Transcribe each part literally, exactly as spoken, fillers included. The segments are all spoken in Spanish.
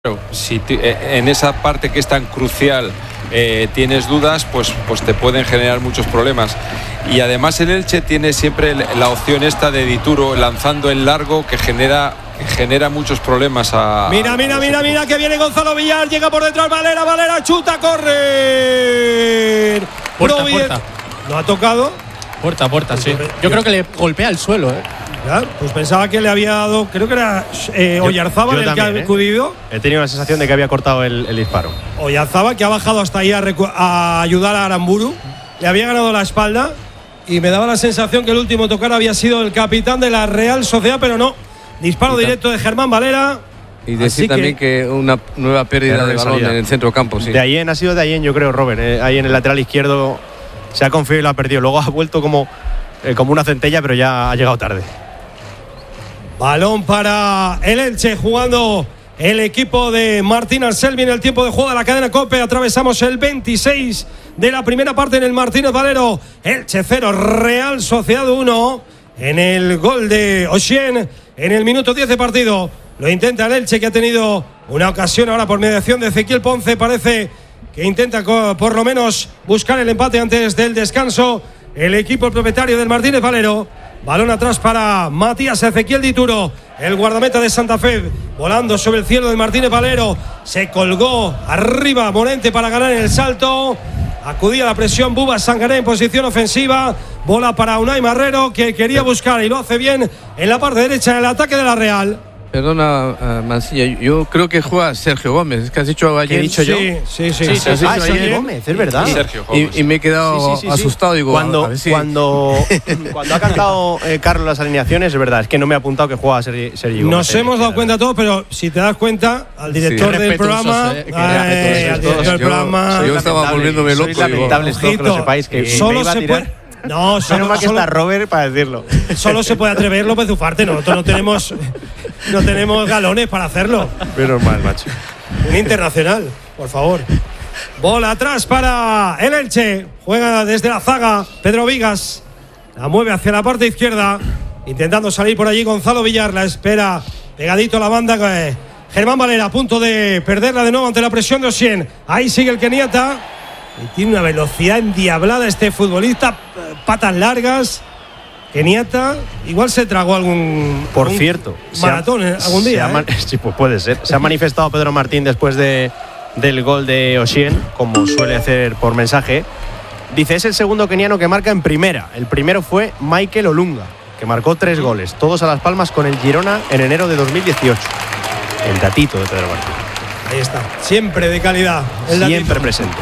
Si te, en esa parte que es tan crucial eh, tienes dudas, pues, pues te pueden generar muchos problemas. Y además el Elche tiene siempre la opción esta de Dituro lanzando en largo, que genera, que genera muchos problemas a... Mira, mira, mira, mira, que viene Gonzalo Villar, llega por detrás, Valera, Valera, chuta, corre. Puerta, puerta. ¿Lo ha tocado? Puerta, puerta, sí. Yo creo que le golpea el suelo, ¿eh? Ya, pues pensaba que le había dado, creo que era eh, Oyarzábal el también, que ha acudido. ¿eh? He tenido la sensación de que había cortado el, el disparo. Oyarzábal, que ha bajado hasta ahí a, a ayudar a Aramburu. Le había ganado la espalda y me daba la sensación que el último tocar había sido el capitán de la Real Sociedad, pero no. Disparo directo de Germán Valera. Y decir también que, que una nueva pérdida de balón en el centro campo. Sí. De Ayen ha sido de Ayen, yo creo, Robert. Eh, ahí en el lateral izquierdo se ha confiado y lo ha perdido. Luego ha vuelto como, eh, como una centella, pero ya ha llegado tarde. Balón para el Elche, jugando el equipo de Martín Arselvi en el tiempo de juego de la cadena COPE. Atravesamos el veintiséis de la primera parte en el Martínez Valero. Elche cero, Real Sociedad uno. En el gol de Oshien en el minuto diez de partido. Lo intenta el Elche, que ha tenido una ocasión ahora por mediación de Ezequiel Ponce. Parece que intenta por lo menos buscar el empate antes del descanso. El equipo el propietario del Martínez Valero. Balón atrás para Matías Ezequiel Dituro, el guardameta de Santa Fe, volando sobre el cielo del Martínez Valero. Se colgó arriba Morente para ganar en el salto. Acudía a la presión Buba Sangaré en posición ofensiva. Bola para Unai Marrero, que quería buscar y lo hace bien en la parte derecha del ataque de la Real. Perdona, uh, Mancilla, yo creo que juega Sergio Gómez. Es que has dicho ayer. ¿Qué he dicho sí, yo? Sí, sí, sí. sí, sí, sí ah, sí, Sergio Gómez, es verdad. Sí, Sergio Gómez. Y, y me he quedado sí, sí, sí, asustado. Digo, cuando, a ver si... cuando, cuando ha cantado eh, Carlos las alineaciones, es verdad, es que no me ha apuntado que juega Sergio, Sergio Gómez. Nos hemos dado cuenta todos, pero si te das cuenta, al director sí. del programa, eh, ay, al director del yo, programa, yo estaba volviéndome loco. Sois lamentables todos, que lo sepáis, que solo me iba a se tirar. puede. No, solo, Menos mal que solo, está Robert para decirlo. Solo se puede atrever López Ufarte. Nosotros no tenemos, no tenemos galones para hacerlo. Menos mal, macho. Un internacional, por favor. Bola atrás para el Elche. Juega desde la zaga Pedro Vigas. La mueve hacia la parte izquierda. Intentando salir por allí Gonzalo Villar. La espera pegadito a la banda. Eh, Germán Valera a punto de perderla de nuevo ante la presión de Oshien. Ahí sigue el keniata. Y tiene una velocidad endiablada este futbolista, patas largas. Keniata, igual se tragó algún. Por algún cierto, maratón ha, algún día. ¿eh? Sí, pues puede ser. Se ha manifestado Pedro Martín después de, del gol de Oshien, como suele hacer por mensaje. Dice: es el segundo keniano que marca en primera. El primero fue Michael Olunga, que marcó tres goles, todos a Las Palmas con el Girona en enero de dos mil dieciocho. El datito de Pedro Martín. Ahí está, siempre de calidad. El siempre datito. Presente.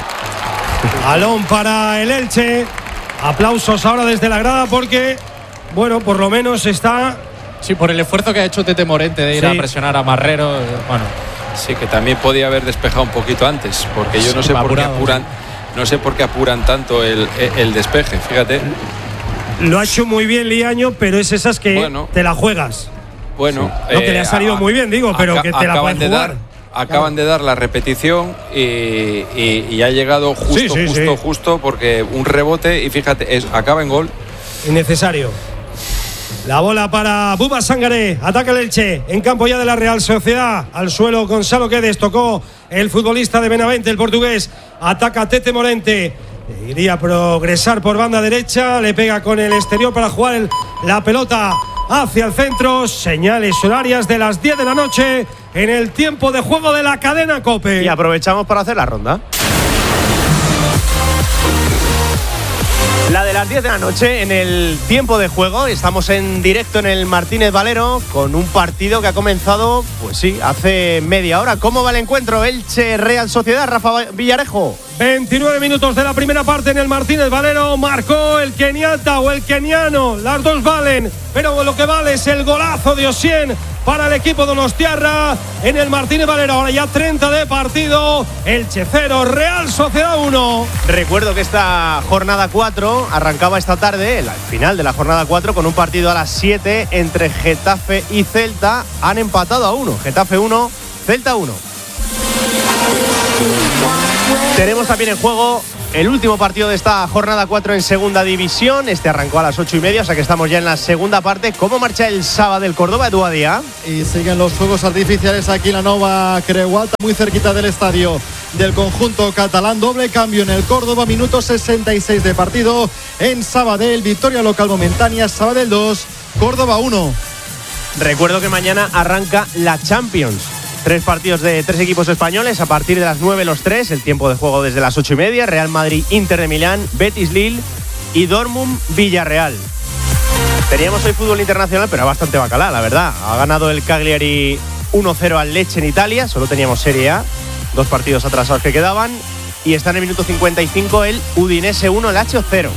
Balón para el Elche. Aplausos ahora desde la grada porque, bueno, por lo menos está. Sí, por el esfuerzo que ha hecho Tete Morente de ir sí. a presionar a Marrero. Eh, bueno. Sí, que también podía haber despejado un poquito antes, porque yo no sé por qué apuran, no sé por qué apuran tanto el, el despeje, fíjate. Lo ha hecho muy bien Liaño, pero es esas que bueno, te la juegas. Bueno, sí. No, eh, que le ha salido a, muy bien, digo, pero que te la pueden jugar. Dar, acaban de dar la repetición y, y, y ha llegado justo, sí, sí, justo, sí. justo, porque un rebote y fíjate, es, acaba en gol. Innecesario. La bola para Buba Sangaré. Ataca el Elche en campo ya de la Real Sociedad. Al suelo Gonzalo Guedes. Tocó el futbolista de Benavente, el portugués. Ataca Tete Morente. Iría a progresar por banda derecha. Le pega con el exterior para jugar el, la pelota hacia el centro. Señales horarias de las diez de la noche en el tiempo de juego de la cadena COPE. Y aprovechamos para hacer la ronda. La de las diez de la noche en el tiempo de juego. Estamos en directo en el Martínez Valero con un partido que ha comenzado, pues sí, hace media hora. ¿Cómo va el encuentro? Elche Real Sociedad, Rafa Villarejo. veintinueve minutos de la primera parte en el Martínez Valero. Marcó el keniata o el keniano. Las dos valen, pero lo que vale es el golazo de Oshien para el equipo donostiarra en el Martínez Valero. Ahora ya treinta de partido. Elche cero, Real Sociedad uno. Recuerdo que esta jornada cuatro arrancaba esta tarde, el final de la jornada cuatro, con un partido a las siete entre Getafe y Celta. Han empatado a uno. Getafe uno, Celta uno. Tenemos también en juego el último partido de esta jornada cuatro en segunda división. Este arrancó a las ocho y media, o sea que estamos ya en la segunda parte. ¿Cómo marcha el sábado del Córdoba, Edu Adía? Y siguen los fuegos artificiales aquí en la Nova Creu Alta, muy cerquita del estadio del conjunto catalán. Doble cambio en el Córdoba, minuto sesenta y seis de partido. En Sabadell, victoria local momentánea, Sabadell dos, Córdoba uno. Recuerdo que mañana arranca la Champions. Tres partidos de tres equipos españoles a partir de las nueve los tres. El tiempo de juego desde las ocho y media. Real Madrid, Inter de Milán, Betis Lille y Dortmund Villarreal. Teníamos hoy fútbol internacional, pero bastante bacalá, la verdad. Ha ganado el Cagliari uno cero al Lecce en Italia. Solo teníamos Serie A. Dos partidos atrasados que quedaban. Y está en el minuto cincuenta y cinco el Udinese uno, el Lazio cero.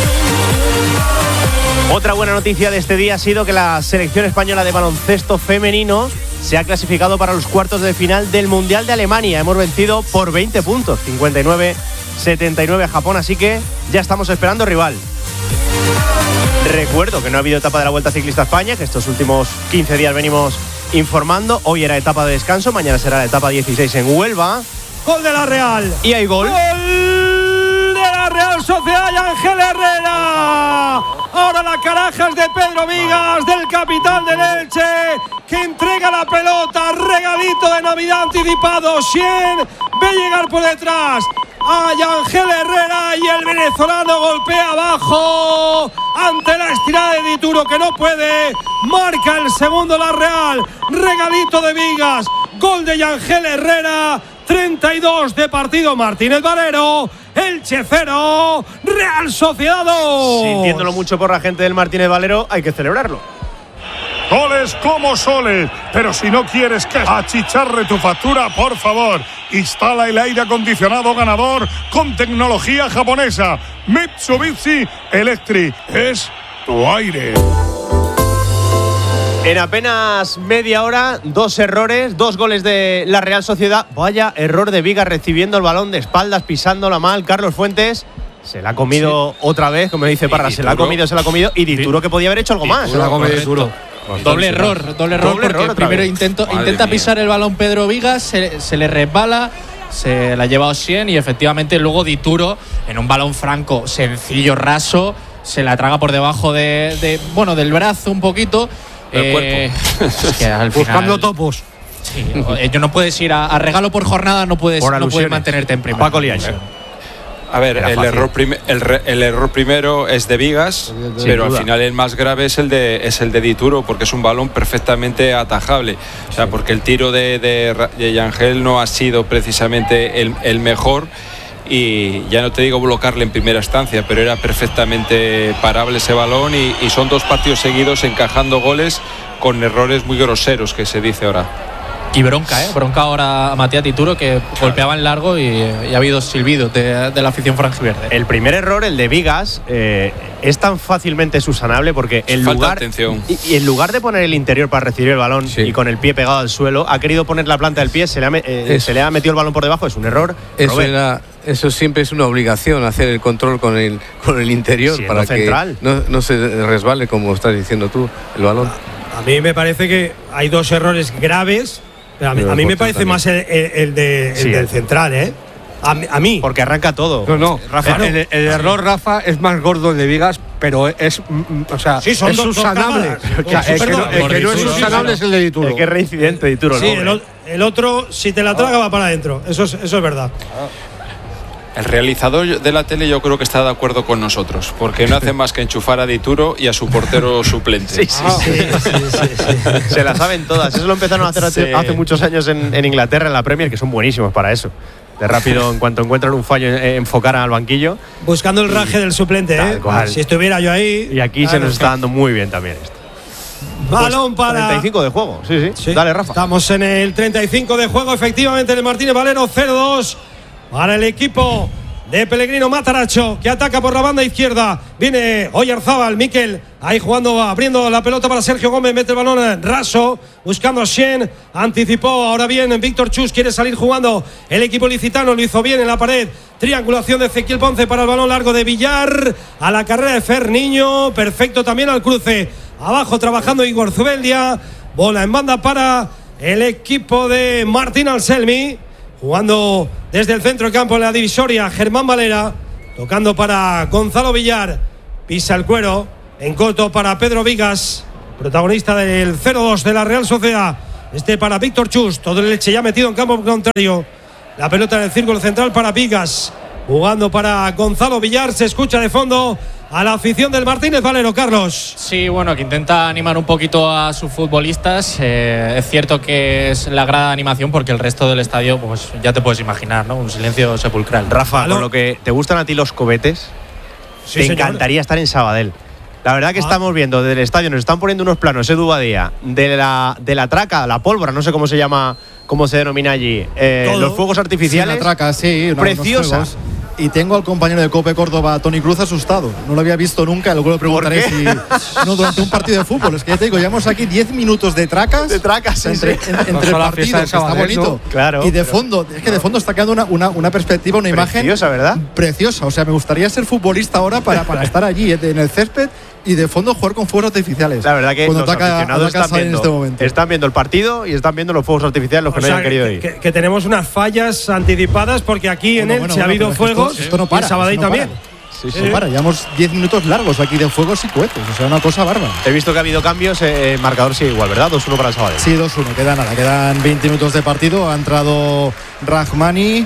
Otra buena noticia de este día ha sido que la selección española de baloncesto femenino se ha clasificado para los cuartos de final del Mundial de Alemania. Hemos vencido por veinte puntos, cincuenta y nueve setenta y nueve a Japón, así que ya estamos esperando rival. Recuerdo que no ha habido etapa de la Vuelta Ciclista a España, que estos últimos quince días venimos informando. Hoy era etapa de descanso, mañana será la etapa dieciséis en Huelva. Gol de la Real. Y hay gol. ¡Gol de la Real Sociedad y Ángel Herrera! Ahora la caraja es de Pedro Vigas, del capitán del Elche, que entrega la pelota, regalito de Navidad anticipado. cien, ve llegar por detrás a Ángel Herrera y el venezolano golpea abajo ante la estirada de Dituro, que no puede. Marca el segundo la Real, regalito de Vigas, gol de Ángel Herrera. treinta y dos de partido. Martínez Valero, Elche cero, Real Sociedad dos. Sintiéndolo mucho por la gente del Martínez Valero, hay que celebrarlo. Goles como soles, pero si no quieres que achicharre tu factura, por favor, instala el aire acondicionado ganador con tecnología japonesa. Mitsubishi Electric es tu aire. En apenas media hora, dos errores, dos goles de la Real Sociedad. Vaya error de Vigas recibiendo el balón de espaldas, pisándola mal. Carlos Fuentes se la ha comido sí. otra vez, como dice Parra, se la ha comido, se la ha comido. Y Dituro que podía haber hecho algo más. Se la ha comido Dituro. Doble error, doble error, doble porque error primero intento, intenta mía. pisar el balón Pedro Vigas, se, se le resbala, se la lleva Ossien y efectivamente luego Dituro, en un balón franco, sencillo, raso, se la traga por debajo de, de bueno, del brazo un poquito. El eh, cuerpo. Es que al Buscando final, topos. Sí, yo no puedes ir a, a regalo por jornada, no puedes, no puedes mantenerte en primera. Paco Liaño. A ver, el error, prim- el, re- el error primero es de Vigas, sí, pero al final el más grave es el de es el de Dituro, porque es un balón perfectamente atajable. O sea, porque el tiro de, de, de Yangel no ha sido precisamente el, el mejor. Y ya no te digo bloquearle en primera instancia, pero era perfectamente parable ese balón y, y son dos partidos seguidos encajando goles con errores muy groseros, que se dice ahora. Y bronca, ¿eh? Bronca ahora a Matías Dituro, que golpeaba en largo y, y ha habido silbidos de, de la afición franjiverde. El primer error, el de Vigas, eh, es tan fácilmente subsanable porque en lugar, y, y en lugar de poner el interior para recibir el balón sí. y con el pie pegado al suelo, ha querido poner la planta del pie, se le ha, eh, se le ha metido el balón por debajo. Es un error. Eso, era, eso siempre es una obligación, hacer el control con el, con el interior sí, para que no, no se resbale, como estás diciendo tú, el balón. A mí me parece que hay dos errores graves. Pero a mí, a mí me parece también. más el, el, el, de, el sí. del central, ¿eh? A, a mí. Porque arranca todo. No, no. Rafa, el, el, el error, Rafa, es más gordo el de Vigas, pero es. O sea, sí, son es dos, subsanable. Dos o sea, el, que no, el que no es subsanable es el de Dituro. El que es reincidente, Dituro. Sí, el, el otro, si te la traga, va para adentro. Eso es, eso es verdad. El realizador de la tele yo creo que está de acuerdo con nosotros, porque no hace más que enchufar a Dituro y a su portero suplente. Sí, sí, sí, sí, sí, sí. Se la saben todas. Eso lo empezaron a hacer sí. hace, hace muchos años en, en Inglaterra, en la Premier, que son buenísimos para eso. De rápido, en cuanto encuentran un fallo, enfocar al banquillo. Buscando el raje del suplente, ¿eh? Cual. Si estuviera yo ahí. Y aquí claro, se nos está dando muy bien también esto. Balón pues para. treinta y cinco de juego, sí, sí, sí. Dale, Rafa. Estamos en el treinta y cinco de juego, efectivamente, el Martínez Valero cero dos para el equipo de Pellegrino Mataracho, que ataca por la banda izquierda. Viene Oyarzábal, Miquel, ahí jugando, abriendo la pelota para Sergio Gómez, mete el balón raso, buscando a Shen, anticipó, ahora bien, Víctor Chus quiere salir jugando, el equipo licitano lo hizo bien en la pared, triangulación de Ezequiel Ponce para el balón largo de Villar, a la carrera de Fer Niño, perfecto también al cruce, abajo trabajando Igor Zubeldia, bola en banda para el equipo de Martín Anselmi. jugando desde el centro del campo en la divisoria, Germán Valera, tocando para Gonzalo Villar, pisa el cuero, en corto para Pedro Vigas, protagonista del cero dos de la Real Sociedad, este para Víctor Chus, todo el Elche ya metido en campo contrario, la pelota en el círculo central para Vigas, jugando para Gonzalo Villar, se escucha de fondo a la afición del Martínez Valero, Carlos. Sí, bueno, que intenta animar un poquito a sus futbolistas. Eh, es cierto que es la grada de animación porque el resto del estadio, pues ya te puedes imaginar, ¿no? Un silencio sepulcral. Rafa, ¿Aló? Con lo que te gustan a ti los cohetes, sí, te señor. encantaría estar en Sabadell. La verdad que ah. estamos viendo desde el estadio, nos están poniendo unos planos, Edu Badía, de la, de la traca, la pólvora, no sé cómo se llama, cómo se denomina allí, eh, los fuegos artificiales. Sí, la traca, sí, no, preciosas. Y tengo al compañero de COPE Córdoba, Tony Cruz, asustado. No lo había visto nunca. Luego le preguntaré si. No, durante un partido de fútbol. Es que ya te digo, llevamos aquí diez minutos de tracas. De tracas, sí, entre, sí. En, entre partidos, que está bonito. ¿No? Claro. Y de fondo, es que de fondo está quedando una, una, una perspectiva, una imagen. Preciosa, ¿verdad? Preciosa. O sea, me gustaría ser futbolista ahora para, para estar allí, en el césped. Y de fondo jugar con fuegos artificiales. La verdad que cuando los ataca, aficionados ataca están, viendo, en este momento. están viendo el partido y están viendo los fuegos artificiales los que o no sea, hayan querido que, ir. Que, que tenemos unas fallas anticipadas porque aquí bueno, en Elche bueno, ha habido bueno, fuegos esto, esto no para, y en Sabadell no también. Sí, sí, no para. Llevamos diez minutos largos aquí de fuegos y cohetes. O sea, una cosa bárbara. He visto que ha habido cambios. El eh, marcador sigue igual, ¿verdad? dos uno para el Sabadell. Sí, dos uno. Queda nada. Quedan veinte minutos de partido. Ha entrado Rahmani.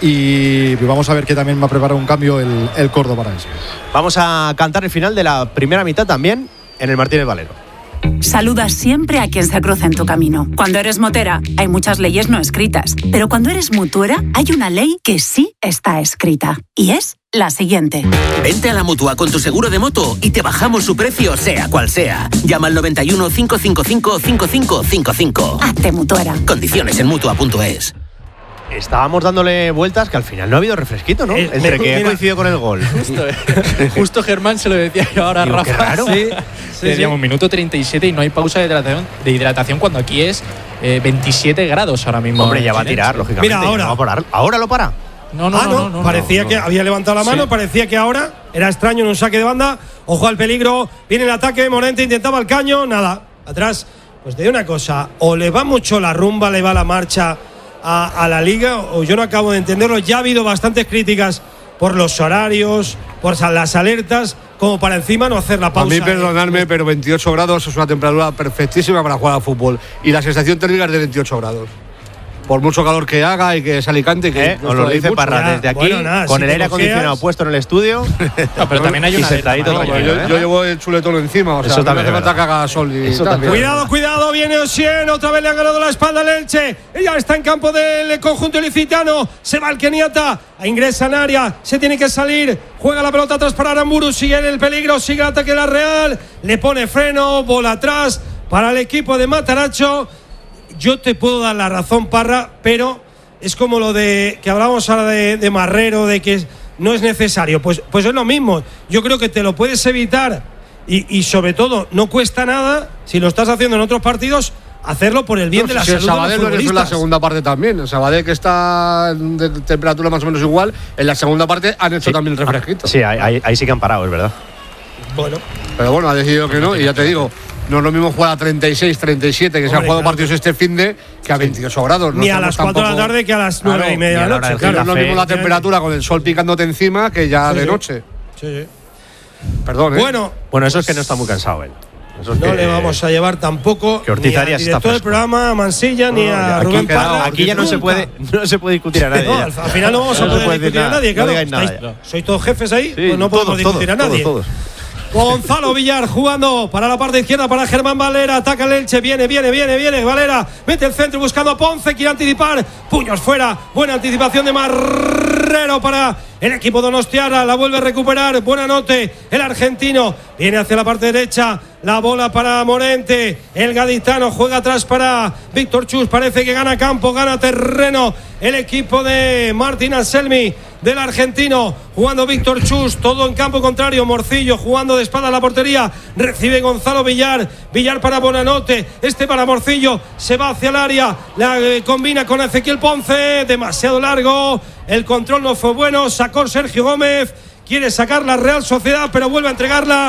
Y vamos a ver que también va a preparar un cambio el, el Córdoba para eso. Vamos a cantar el final de la primera mitad también en el Martínez Valero. Saludas siempre a quien se cruza en tu camino. Cuando eres motera, hay muchas leyes no escritas. Pero cuando eres mutuera, hay una ley que sí está escrita. Y es la siguiente. Vente a la Mutua con tu seguro de moto y te bajamos su precio, sea cual sea. Llama al noventa y uno, cinco cinco cinco, cinco cinco cinco cinco. Hazte mutuera. Condiciones en mutua punto es. Estábamos dándole vueltas que al final no ha habido refresquito, ¿no? Eh, Entre que ha coincidido con el gol. Justo, eh. Justo Germán se lo decía yo ahora a Rafa. Qué raro. Sí, sí, sí. Un minuto treinta y siete y no hay pausa de hidratación, de hidratación cuando aquí es eh, veintisiete grados ahora mismo. Hombre, ya va a tirar, lógicamente. Mira, ahora. No va a parar. ¿Ahora lo para? No, no, ah, no, no, no, no Parecía no, no. que había levantado la mano, sí. Parecía que ahora era extraño en un saque de banda. Ojo al peligro, viene el ataque, Morente intentaba el caño, nada. Atrás, pues te digo una cosa, o le va mucho la rumba, le va la marcha A, a la liga, o yo no acabo de entenderlo. Ya ha habido bastantes críticas por los horarios, por las alertas, como para encima no hacer la pausa. A mí perdonadme, eh. pero veintiocho grados es una temperatura perfectísima para jugar al fútbol y la sensación térmica es de veintiocho grados. Por mucho calor que haga y que es Alicante, que eh, os lo dice Parra desde aquí, bueno, nada, con si el aire acondicionado puesto en el estudio. No, pero también hay una sentadito. No, yo, ¿eh? yo llevo el chuletón encima, o sea, eso también no hace falta que haga sol. Y eso también. Cuidado, cuidado, viene Ossien, otra vez le han ganado la espalda al Elche. Ella está en campo del conjunto ilicitano. Se va el keniata, ingresa en área, se tiene que salir. Juega la pelota atrás para Aramburu, sigue en el peligro, sigue el ataque de la Real. Le pone freno, bola atrás para el equipo de Mataracho. Yo te puedo dar la razón, Parra, pero es como lo de que hablábamos ahora de, de Marrero, de que no es necesario. Pues, pues es lo mismo. Yo creo que te lo puedes evitar y, y sobre todo no cuesta nada, si lo estás haciendo en otros partidos, hacerlo por el bien no, de la si salud el Sabadell de los futbolistas. En la segunda parte también. El Sabadell, que está de temperatura más o menos igual, en la segunda parte han hecho sí. también el refresquito. Sí, ahí, ahí sí que han parado, es verdad. Bueno. Pero bueno, ha decidido que no, y ya te digo, no es lo mismo jugar a treinta y seis, treinta y siete, que Hombre, se han jugado claro. partidos este fin de que a veintiocho grados. Ni no a las cuatro de la tarde que a las nueve claro, y media de la noche. Claro, no es lo mismo la temperatura con el sol picándote encima que ya sí, de noche. Sí, sí. Perdón, ¿eh? Bueno, bueno, eso es que no está muy cansado él. Eso es no que, le vamos a llevar tampoco que ni al director del programa, a Mansilla, no, ni a aquí, Rubén Parra. Aquí ya no se puede, no se puede discutir a nadie. No, al, al final no vamos a poder discutir a nadie, claro. No nada, ¿Sois todos jefes ahí? Sí, pues no todos, podemos discutir todos, a nadie. Todos, todos. Gonzalo Villar jugando para la parte izquierda para Germán Valera, ataca el Elche, viene, viene, viene, viene Valera, mete el centro buscando a Ponce, quiere anticipar, puños fuera, buena anticipación de Marrero para el equipo donostiarra, la vuelve a recuperar, buena note, el argentino, viene hacia la parte derecha, la bola para Morente, el gaditano juega atrás para Víctor Chus, parece que gana campo, gana terreno el equipo de Martín Anselmi, del argentino, jugando Víctor Chus, todo en campo contrario, Morcillo jugando de espalda a la portería, recibe Gonzalo Villar, Villar para Bonanote, este para Morcillo, se va hacia el área, la eh, combina con Ezequiel Ponce, demasiado largo, el control no fue bueno, sacó Sergio Gómez, quiere sacar la Real Sociedad, pero vuelve a entregarla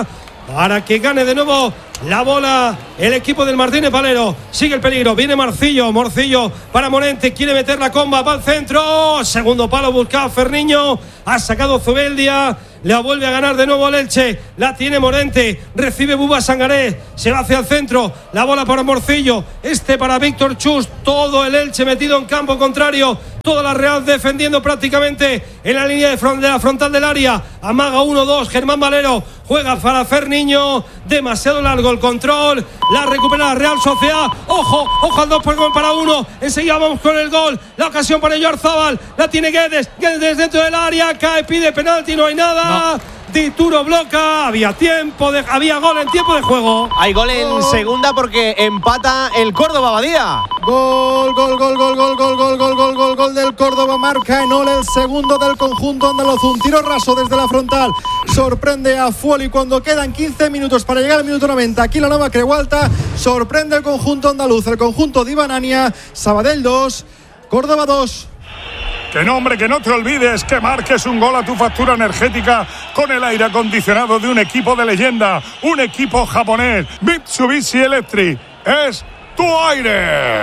para que gane de nuevo la bola el equipo del Martínez Valero. Sigue el peligro, viene Marcillo, Morcillo para Morente, quiere meter la comba, va al centro, segundo palo buscaba Ferniño, ha sacado Zubeldia, la vuelve a ganar de nuevo el Elche, la tiene Morente, recibe Buba Sangaré, se va hacia el centro, la bola para Morcillo, este para Víctor Chus, todo el Elche metido en campo contrario, toda la Real defendiendo prácticamente en la línea de, front, de la frontal del área, amaga uno dos, Germán Valero, juega para Ferniño, demasiado largo el control, la recupera la Real Sociedad, ojo, ojo al dos por gol para uno, enseguida vamos con el gol, la ocasión para Oyarzábal, la tiene Guedes, Guedes dentro del área, cae, pide penalti, no hay nada. No. Dituro bloca, había tiempo de, había gol en tiempo de juego. Hay gol en oh. segunda porque empata el Córdoba Badía. Gol, gol, gol, gol, gol, gol, gol, gol, gol, gol, gol del Córdoba, marca en Ole el segundo del conjunto andaluz, un tiro raso desde la frontal, sorprende a Fuoli cuando quedan quince minutos para llegar al minuto noventa, aquí la Nova Creualta, sorprende el conjunto andaluz, el conjunto de Ibanania, Sabadell dos, Córdoba dos. Que no, hombre, que no te olvides que marques un gol a tu factura energética con el aire acondicionado de un equipo de leyenda, un equipo japonés, Mitsubishi Electric. Es tu aire.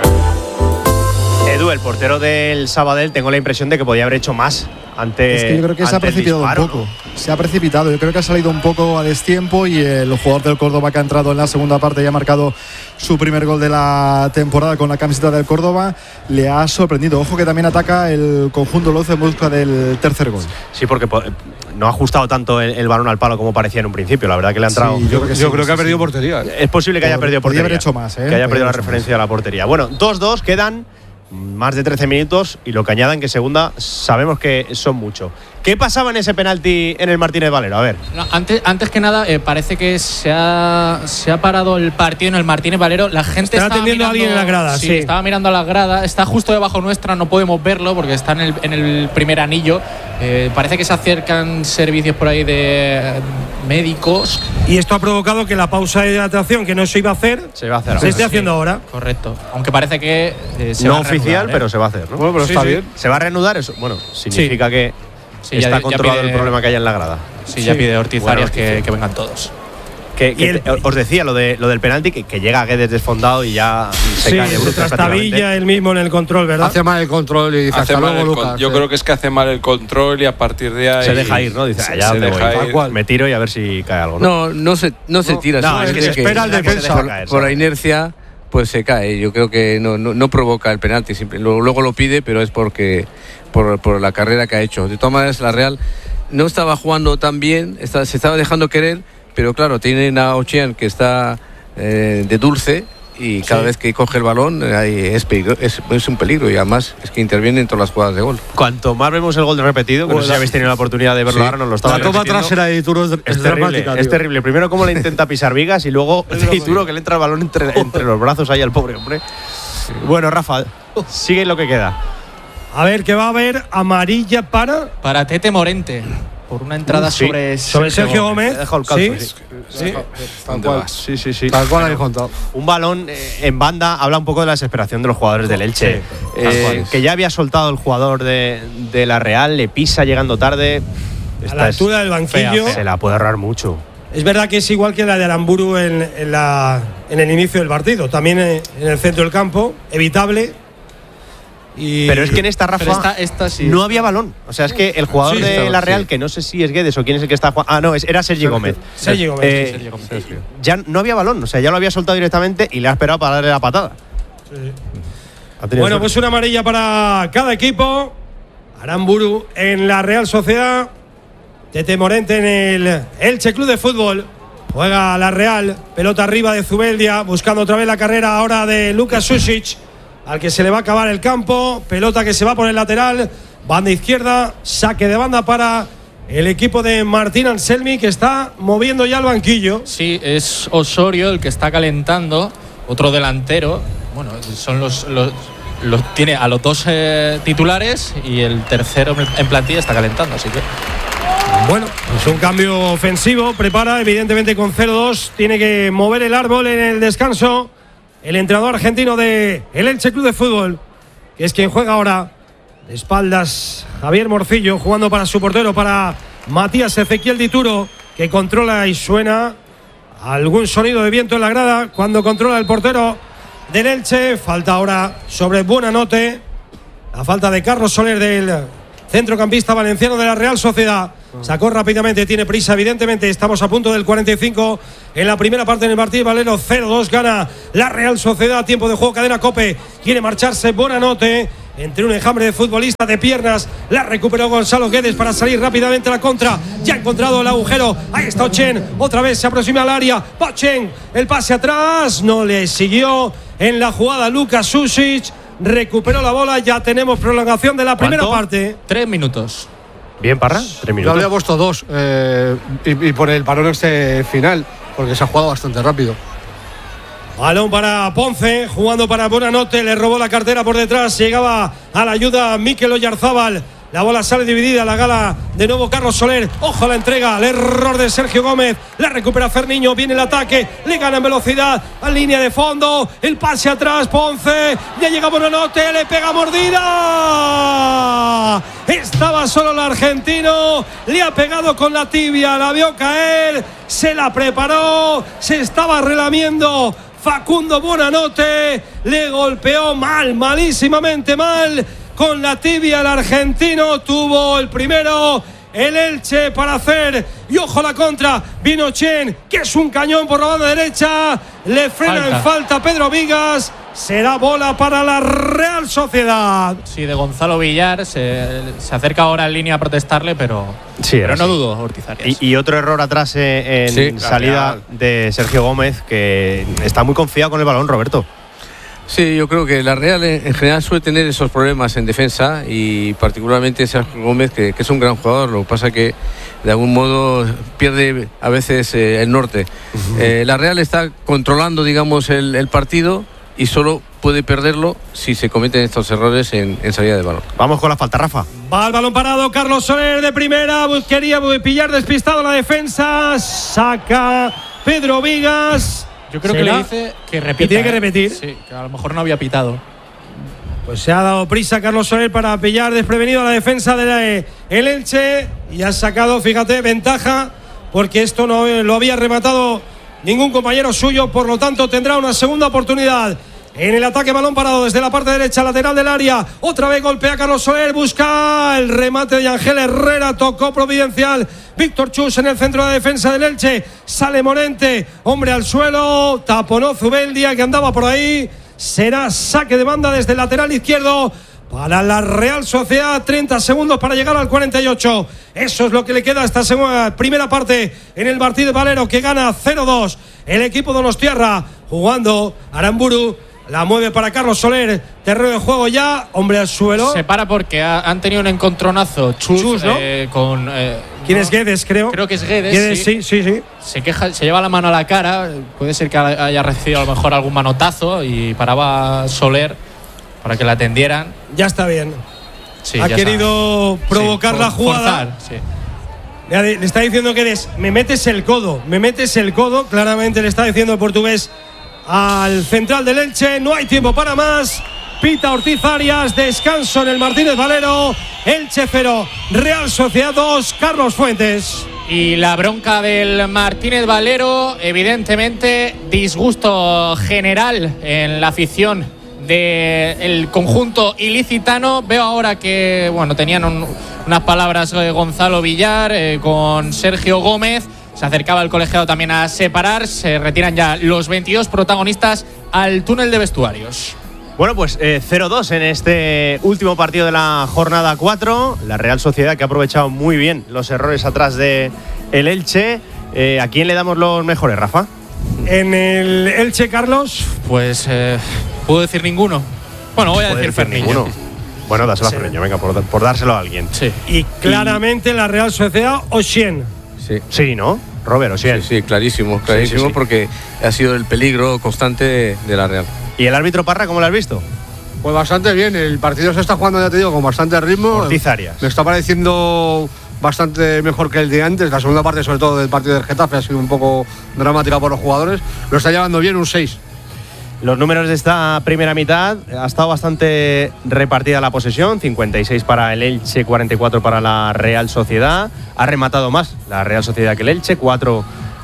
Edu, el portero del Sabadell, tengo la impresión de que podía haber hecho más ante. Es que yo creo que se ha precipitado disparo, un poco. ¿no? Se ha precipitado. Yo creo que ha salido un poco a destiempo y el jugador del Córdoba que ha entrado en la segunda parte y ha marcado su primer gol de la temporada con la camiseta del Córdoba le ha sorprendido. Ojo que también ataca el conjunto Luz en busca del tercer gol. Sí, porque no ha ajustado tanto el, el balón al palo como parecía en un principio. La verdad que le ha entrado. Sí, yo creo que, yo sí, creo que sí, ha perdido sí. portería. Es posible que haya perdido portería. Podría haber hecho más, ¿eh? Que haya perdido la referencia más. de la portería. Bueno, dos dos, quedan más de trece minutos y lo que añadan que segunda sabemos que son mucho. ¿Qué pasaba en ese penalti en el Martínez Valero? A ver. No, antes, antes que nada, eh, parece que se ha, se ha parado el partido en el Martínez Valero. La gente está atendiendo a alguien en la grada. Sí, sí, estaba mirando a la grada. Está justo debajo nuestra, no podemos verlo porque está en el, en el primer anillo. Eh, parece que se acercan servicios por ahí de médicos. Y esto ha provocado que la pausa de hidratación que no se iba a hacer se va a hacer. Se esté sí, haciendo ahora. Correcto. Aunque parece que eh, se no va a oficial, reanudar, ¿eh? pero se va a hacer, ¿no? Bueno, pero sí, está sí. bien. ¿Se va a reanudar eso? Bueno, significa sí. que sí, está ya, controlado ya pide, el problema que hay en la grada. Sí, ya sí. pide Ortiz Bueno, Arias que, que vengan todos. Que, que el, te, os decía lo, de, lo del penalti, que, que llega Guedes desfondado y ya se sí, cae de bruces. Trastabilla él mismo en el control, ¿verdad? Hace mal el control y dice hace hasta mal luego, el Lucas. con, yo sí. creo que es que hace mal el control y a partir de ahí se deja ir, ¿no? Dice, se, allá se deja voy. ir. Cual. Me tiro y a ver si cae algo, ¿no? No, no se, no se tira. No, es que, que espera el defensa. Por, por la inercia, pues se cae. Yo creo que no, no, no provoca el penalti. Siempre, luego, luego lo pide, pero es porque por, por la carrera que ha hecho. De todas maneras, la Real no estaba jugando tan bien, está, se estaba dejando querer, pero claro, tienen a Ochian que está eh, de dulce y cada sí. vez que coge el balón ahí es, peligro, es, es un peligro y además es que interviene en todas las jugadas de gol. Cuanto más vemos el gol de repetido, que bueno, no sé si habéis tenido la oportunidad de verlo sí. ahora, nos lo estaba La toma trasera de Dituro es, es, es terrible, tío. es terrible. Primero cómo le intenta pisar vigas y luego Dituro que le entra el balón entre, entre los brazos ahí al pobre hombre. Sí. Bueno, Rafa, sigue lo que queda. A ver, que va a haber amarilla para para Tete Morente por una entrada sí. sobre sobre Sergio Gómez. Dejó el calzo, ¿Sí? sí. Sí. Tal cual. Sí, sí, sí. Tal cual hay contado. Un balón eh, en banda habla un poco de la desesperación de los jugadores del Elche. Sí, eh, que ya había soltado el jugador de, de la Real, le pisa llegando tarde. A la altura del banquillo. Fea, se la puede ahorrar mucho. Es verdad que es igual que la de Aramburu en, en, la, en el inicio del partido. También en el centro del campo, evitable. Y pero es que en esta Rafa esta, esta sí. no había balón. O sea, es que el jugador sí, de estaba, la Real, sí. que no sé si es Guedes o quién es el que está jugando. Ah, no, era Sergi Gómez. Sergi Gómez. Eh, Sergi Gómez. Eh, ya no había balón. O sea, ya lo había soltado directamente y le ha esperado para darle la patada. Sí. Bueno, suerte. Pues una amarilla para cada equipo. Aramburu en la Real Sociedad. Tete Morente en el Elche Club de Fútbol. Juega la Real. Pelota arriba de Zubeldia. Buscando otra vez la carrera ahora de Lukas Sušić, al que se le va a acabar el campo, pelota que se va por el lateral, banda izquierda, saque de banda para el equipo de Martín Anselmi, que está moviendo ya el banquillo. Sí, es Osorio el que está calentando, otro delantero. Bueno, son los, los, los tiene a los dos eh, titulares y el tercero en plantilla está calentando, así que bueno, es un cambio ofensivo, prepara evidentemente con cero dos, tiene que mover el árbol en el descanso. El entrenador argentino de el Elche Club de Fútbol, que es quien juega ahora de espaldas, Javier Morcillo, jugando para su portero, para Matías Ezequiel Dituro, que controla y suena algún sonido de viento en la grada cuando controla el portero del Elche. Falta ahora sobre Buonanotte. La falta de Carlos Soler, del centrocampista valenciano de la Real Sociedad. Sacó rápidamente, tiene prisa evidentemente. Estamos a punto del cuarenta y cinco en la primera parte del partido. Valero cero dos, gana la Real Sociedad. Tiempo de juego, cadena COPE. Quiere marcharse Buonanotte entre un enjambre de futbolistas de piernas. La recuperó Gonzalo Guedes para salir rápidamente a la contra. Ya ha encontrado el agujero. Ahí está Ochen. Otra vez se aproxima al área. Ochen, el pase atrás. No le siguió en la jugada Lucas Susic. Recuperó la bola. Ya tenemos prolongación de la primera ¿Cuánto? parte. Tres minutos. Bien, Parra, tres Yo minutos. había puesto dos eh, y, y por el parón este final, porque se ha jugado bastante rápido. Balón para Ponce, jugando para Buonanotte, le robó la cartera por detrás, llegaba a la ayuda Mikel Oyarzábal. La bola sale dividida, la gala de nuevo Carlos Soler. Ojo a la entrega, el error de Sergio Gómez. La recupera Ferniño, viene el ataque, le gana en velocidad a línea de fondo. El pase atrás, Ponce. Ya llega Buonanotte, le pega mordida. Estaba solo el argentino, le ha pegado con la tibia, la vio caer, se la preparó, se estaba relamiendo. Facundo Buonanotte le golpeó mal, malísimamente mal. Con la tibia el argentino, tuvo el primero el Elche para hacer. Y ojo a la contra, vino Chen, que es un cañón por la banda derecha. Le frena falta. en falta Pedro Vigas. Será bola para la Real Sociedad. Sí, de Gonzalo Villar. Se, se acerca ahora en línea a protestarle, pero, sí, pero no así. dudo, Ortizarias. Y, y otro error atrás eh, en Sí, salida de Sergio Gómez, que está muy confiado con el balón, Roberto. Sí, yo creo que la Real en general suele tener esos problemas en defensa y particularmente Sergio Gómez, que, que es un gran jugador. Lo que pasa que de algún modo pierde a veces eh, el norte. Uh-huh. eh, la Real está controlando, digamos, el, el partido y solo puede perderlo si se cometen estos errores en, en salida de balón. Vamos con la falta, Rafa. Va el balón parado, Carlos Soler de primera, quería pillar despistado la defensa, saca Pedro Vigas. Yo creo que le dice que repita. Que tiene que repetir. Sí, que a lo mejor no había pitado. Pues se ha dado prisa Carlos Soler para pillar desprevenido a la defensa del el Elche y ha sacado, fíjate, ventaja porque esto no lo había rematado ningún compañero suyo, por lo tanto tendrá una segunda oportunidad. En el ataque, balón parado desde la parte derecha, lateral del área. Otra vez golpea Carlos Soler, busca el remate de Ángel Herrera, tocó providencial Víctor Chus en el centro de la defensa del Elche. Sale Morente, hombre al suelo, taponó Zubeldia que andaba por ahí. Será saque de banda desde el lateral izquierdo para la Real Sociedad. treinta segundos para llegar al cuarenta y ocho. Eso es lo que le queda a esta segunda, primera parte en el partido de Valero, que gana cero dos. El equipo donostiarra jugando Aramburu. La mueve para Carlos Soler, terreno de juego ya, hombre al suelo. Se para porque ha, han tenido un encontronazo Chus, Chus, ¿no? eh, con… Eh, ¿Quién no, es Guedes, creo? Creo que es Guedes, Guedes sí. sí, sí, sí. Se queja, se lleva la mano a la cara, puede ser que haya recibido a lo mejor algún manotazo y paraba Soler para que la atendieran. Ya está bien. Sí, ha ya querido está. provocar sí, la jugada. Forzar, sí. Le, le está diciendo Guedes, me metes el codo, me metes el codo. Claramente le está diciendo el portugués al central del Elche. No hay tiempo para más. Pita Ortiz Arias, descanso en el Martínez Valero. Elche cero, Real Sociedad dos, Carlos Fuentes. Y la bronca del Martínez Valero, evidentemente disgusto general en la afición del conjunto ilicitano. Veo ahora que bueno tenían un, unas palabras eh, Gonzalo Villar eh, con Sergio Gómez. Se acercaba el colegiado también a separar. Se retiran ya los veintidós protagonistas al túnel de vestuarios. Bueno, pues eh, cero dos en este último partido de la jornada cuatro. La Real Sociedad, que ha aprovechado muy bien los errores atrás de el Elche. Eh, ¿A quién le damos los mejores, Rafa? En el Elche, Carlos. Pues eh, puedo decir ninguno. Bueno, voy a decir Ferniño. Bueno, dáselo sí. a Ferniño, venga, por, por dárselo a alguien. Sí. Y claramente y... la Real Sociedad, Oshien. Sí. Sí, ¿no? Robert, Oshien. Sí, sí, clarísimo, clarísimo, sí, sí, sí. Porque ha sido el peligro constante de, de la Real. ¿Y el árbitro Parra, cómo lo has visto? Pues bastante bien, el partido se está jugando, ya te digo, con bastante ritmo. Ortiz Arias. Me está pareciendo bastante mejor que el de antes. La segunda parte, sobre todo del partido del Getafe, ha sido un poco dramática por los jugadores. Lo está llevando bien, un seis. Los números de esta primera mitad, ha estado bastante repartida la posesión, cincuenta y seis para el Elche, cuarenta y cuatro para la Real Sociedad. Ha rematado más la Real Sociedad que el Elche, cuatro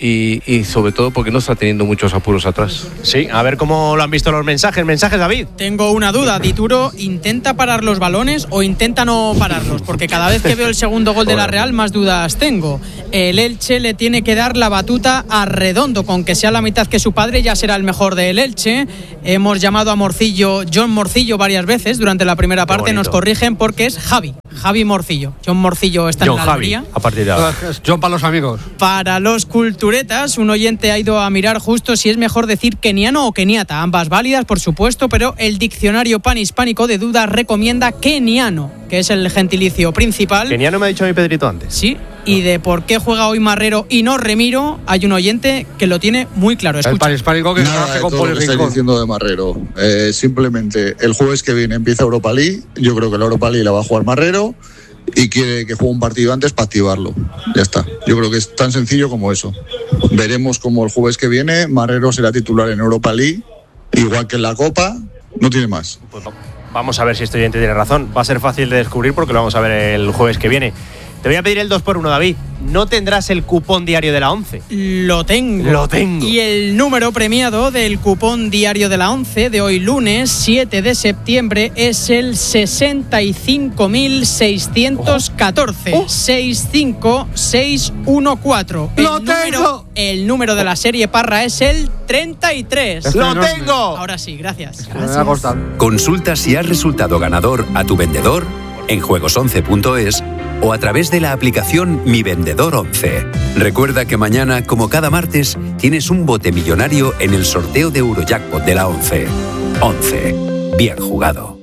y, y sobre todo porque no está teniendo muchos apuros atrás. Sí, a ver cómo lo han visto los mensajes. Mensajes, David. Tengo una duda. ¿Dituro intenta parar los balones o intenta no pararlos? Porque cada vez que veo el segundo gol de la Real, más dudas tengo. El Elche le tiene que dar la batuta a Redondo, con que sea la mitad que su padre, ya será el mejor del Elche. Hemos llamado a Morcillo, John Morcillo, varias veces durante la primera parte. Nos corrigen porque es Javi, Javi Morcillo. John Morcillo está John en la Javi, Almería. a partir de ahora. John para los amigos. Para los culturetas, un oyente ha ido a mirar justo si es mejor decir keniano o keniata, ambas válidas por supuesto, pero el diccionario panhispánico de dudas recomienda keniano, que es el gentilicio principal. Keniano me ha dicho mi Pedrito antes. Sí, y de por qué juega hoy Marrero y no Remiro, hay un oyente que lo tiene muy claro. Escucha. El panhispánico que Nada se de con todo lo que estáis diciendo de Marrero. Eh, simplemente el jueves que viene empieza Europa League. Yo creo que la Europa League la va a jugar Marrero y quiere que juegue un partido antes para activarlo. Ya está. Yo creo que es tan sencillo como eso. Veremos cómo el jueves que viene Marrero será titular en Europa League, igual que en la Copa. No tiene más. Pues vamos a ver si este oyente tiene razón. Va a ser fácil de descubrir porque lo vamos a ver el jueves que viene. Te voy a pedir el dos por uno, David. ¿No tendrás el cupón diario de la once? Lo tengo. Lo tengo. Y el número premiado del cupón diario de la once de hoy lunes siete de septiembre es el sesenta y cinco mil seiscientos catorce. Oh. Oh. seis cinco seis uno cuatro. ¡Lo el número, tengo! El número de la serie Parra es el treinta y tres. Es ¡Lo enorme. tengo! Ahora sí, gracias. Me va a costar. Consulta si has resultado ganador a tu vendedor en juegos once punto es o a través de la aplicación Mi Vendedor once. Recuerda que mañana, como cada martes, tienes un bote millonario en el sorteo de Eurojackpot de la once. once. Bien jugado.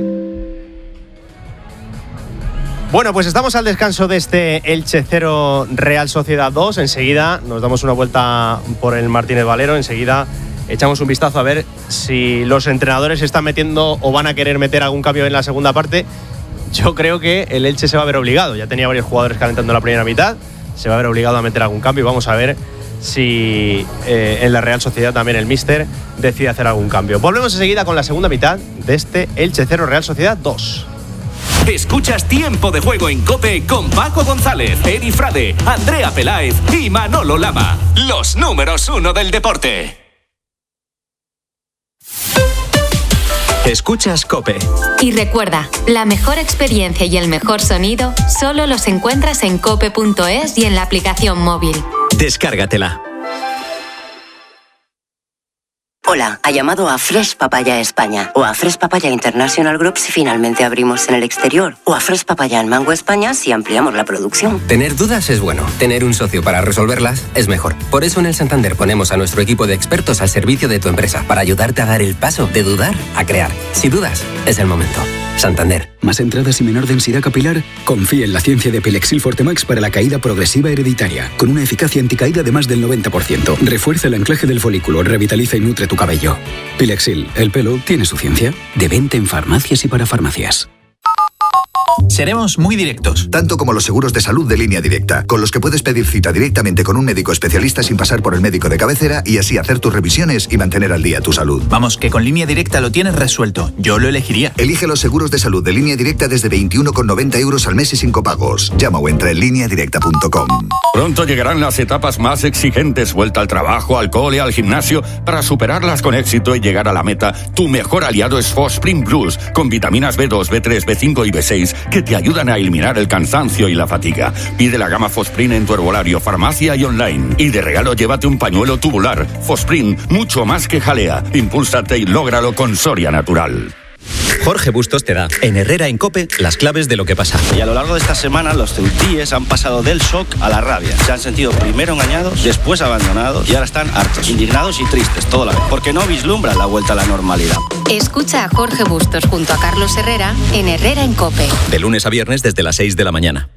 Bueno, pues estamos al descanso de este Elche cero Real Sociedad dos. Enseguida nos damos una vuelta por el Martínez Valero. Enseguida echamos un vistazo a ver si los entrenadores se están metiendo o van a querer meter algún cambio en la segunda parte. Yo creo que el Elche se va a ver obligado. Ya tenía varios jugadores calentando la primera mitad. Se va a ver obligado a meter algún cambio. Vamos a ver si eh, en la Real Sociedad también el míster decide hacer algún cambio. Volvemos enseguida con la segunda mitad de este Elche cero Real Sociedad dos. Escuchas Tiempo de Juego en COPE con Paco González, Edi Frade, Andrea Peláez y Manolo Lama. Los números uno del deporte. Escuchas COPE. Y recuerda, la mejor experiencia y el mejor sonido solo los encuentras en cope punto es y en la aplicación móvil. Descárgatela. Hola, ha llamado a Fresh Papaya España o a Fresh Papaya International Group si finalmente abrimos en el exterior o a Fresh Papaya en Mango España si ampliamos la producción. Tener dudas es bueno, tener un socio para resolverlas es mejor. Por eso en el Santander ponemos a nuestro equipo de expertos al servicio de tu empresa para ayudarte a dar el paso de dudar a crear. Si dudas, es el momento. Santander. ¿Más entradas y menor densidad capilar? Confía en la ciencia de Pilexil Fortemax para la caída progresiva hereditaria, con una eficacia anticaída de más del noventa por ciento. Refuerza el anclaje del folículo, revitaliza y nutre tu cabello. Pilexil, el pelo tiene su ciencia. De venta en farmacias y para farmacias. Seremos muy directos. Tanto como los seguros de salud de Línea Directa, con los que puedes pedir cita directamente con un médico especialista sin pasar por el médico de cabecera y así hacer tus revisiones y mantener al día tu salud. Vamos, que con Línea Directa lo tienes resuelto. Yo lo elegiría. Elige los seguros de salud de Línea Directa desde veintiuno con noventa euros al mes y sin copagos. Llama o entra en línea directa punto com. Pronto llegarán las etapas más exigentes, vuelta al trabajo, al cole, al gimnasio. Para superarlas con éxito y llegar a la meta, tu mejor aliado es Fosprint Plus, con vitaminas B dos, B tres, B cinco y B seis, que te ayudan a eliminar el cansancio y la fatiga. Pide la gama Fosprint en tu herbolario, farmacia y online. Y de regalo llévate un pañuelo tubular. Fosprint, mucho más que jalea. Impúlsate y lógralo con Soria Natural. Jorge Bustos te da, en Herrera en COPE, las claves de lo que pasa. Y a lo largo de esta semana los ceutíes han pasado del shock a la rabia. Se han sentido primero engañados, después abandonados y ahora están hartos, indignados y tristes toda la vez, porque no vislumbran la vuelta a la normalidad. Escucha a Jorge Bustos junto a Carlos Herrera en Herrera en COPE. De lunes a viernes desde las seis de la mañana.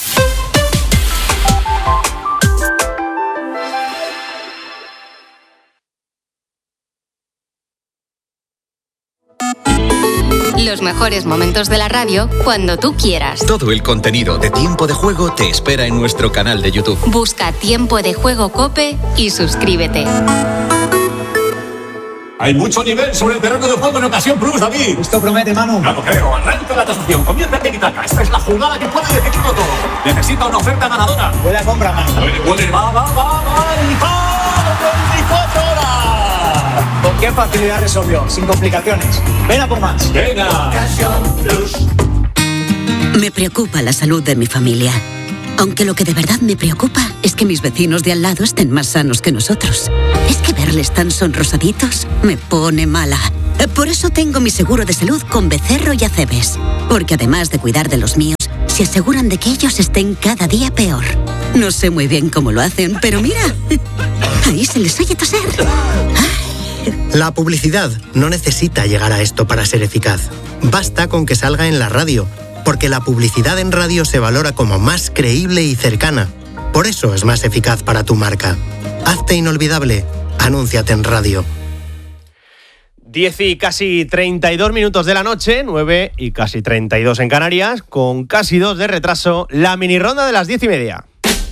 Los mejores momentos de la radio cuando tú quieras. Todo el contenido de Tiempo de Juego te espera en nuestro canal de YouTube. Busca Tiempo de Juego COPE y suscríbete. Hay mucho nivel sobre el terreno de juego en Ocasión Plus, David. Esto promete, Manu. No lo creo. Arranca la tasación. Comienza el tiki-taka. Esta es la jugada que puede decidirlo todo. Necesita una oferta ganadora. Buena compra, Manu. Puede, puede. Va, va, va, va. Y va. veinticuatro horas. Con qué facilidad resolvió. Sin complicaciones. Ven a por más. Venga. Ocasión Plus. Me preocupa la salud de mi familia. Aunque lo que de verdad me preocupa es que mis vecinos de al lado estén más sanos que nosotros. Es que verles tan sonrosaditos me pone mala. Por eso tengo mi seguro de salud con Becerro y Acebes. Porque además de cuidar de los míos, se aseguran de que ellos estén cada día peor. No sé muy bien cómo lo hacen, pero mira, ahí se les oye toser. La publicidad no necesita llegar a esto para ser eficaz. Basta con que salga en la radio. Porque la publicidad en radio se valora como más creíble y cercana. Por eso es más eficaz para tu marca. Hazte inolvidable. Anúnciate en radio. diez y casi treinta y dos minutos de la noche, nueve y casi treinta y dos en Canarias, con casi dos de retraso, la mini ronda de las diez y media.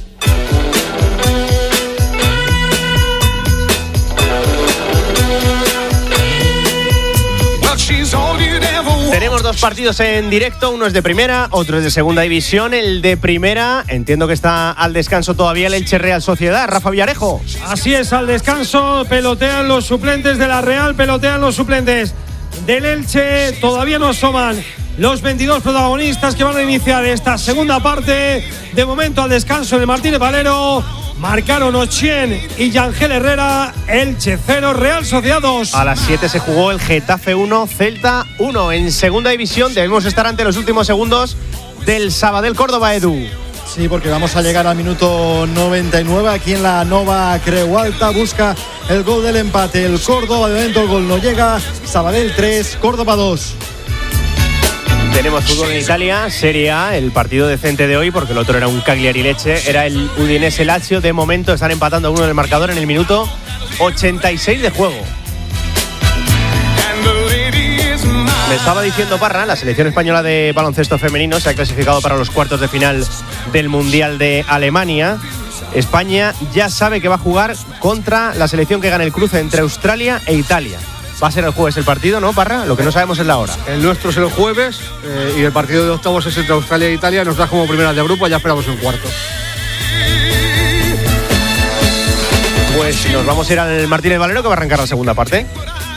Tenemos dos partidos en directo, uno es de primera, otro es de segunda división. El de primera, entiendo que está al descanso todavía el Elche Real Sociedad. Rafa Villarejo. Así es, al descanso, pelotean los suplentes de la Real, pelotean los suplentes del Elche. Todavía no asoman los veintidós protagonistas que van a iniciar esta segunda parte. De momento al descanso en el Martínez Valero. Marcaron Ochien y Yangel Herrera. Elche cero, Real Sociedad dos. A las siete se jugó el Getafe uno, Celta uno. En segunda división debemos estar ante los últimos segundos del Sabadell Córdoba, Edu. Sí, porque vamos a llegar al minuto noventa y nueve aquí en la Nova Creu Alta. Busca el gol del empate el Córdoba. De momento el gol no llega. Sabadell tres, Córdoba dos. Tenemos fútbol en Italia, Serie A, el partido decente de hoy, porque el otro era un Cagliari Lecce, era el Udinese Lazio. De momento están empatando a uno en el marcador en el minuto ochenta y seis de juego. Me estaba diciendo Parra, la selección española de baloncesto femenino se ha clasificado para los cuartos de final del Mundial de Alemania. España ya sabe que va a jugar contra la selección que gane el cruce entre Australia e Italia. Va a ser el jueves el partido, ¿no, Parra? Lo que no sabemos es la hora. El nuestro es el jueves eh, y el partido de octavos es entre Australia e Italia. Nos da como primeras de grupo, ya esperamos un cuarto. Pues nos vamos a ir al Martínez Valero, que va a arrancar la segunda parte.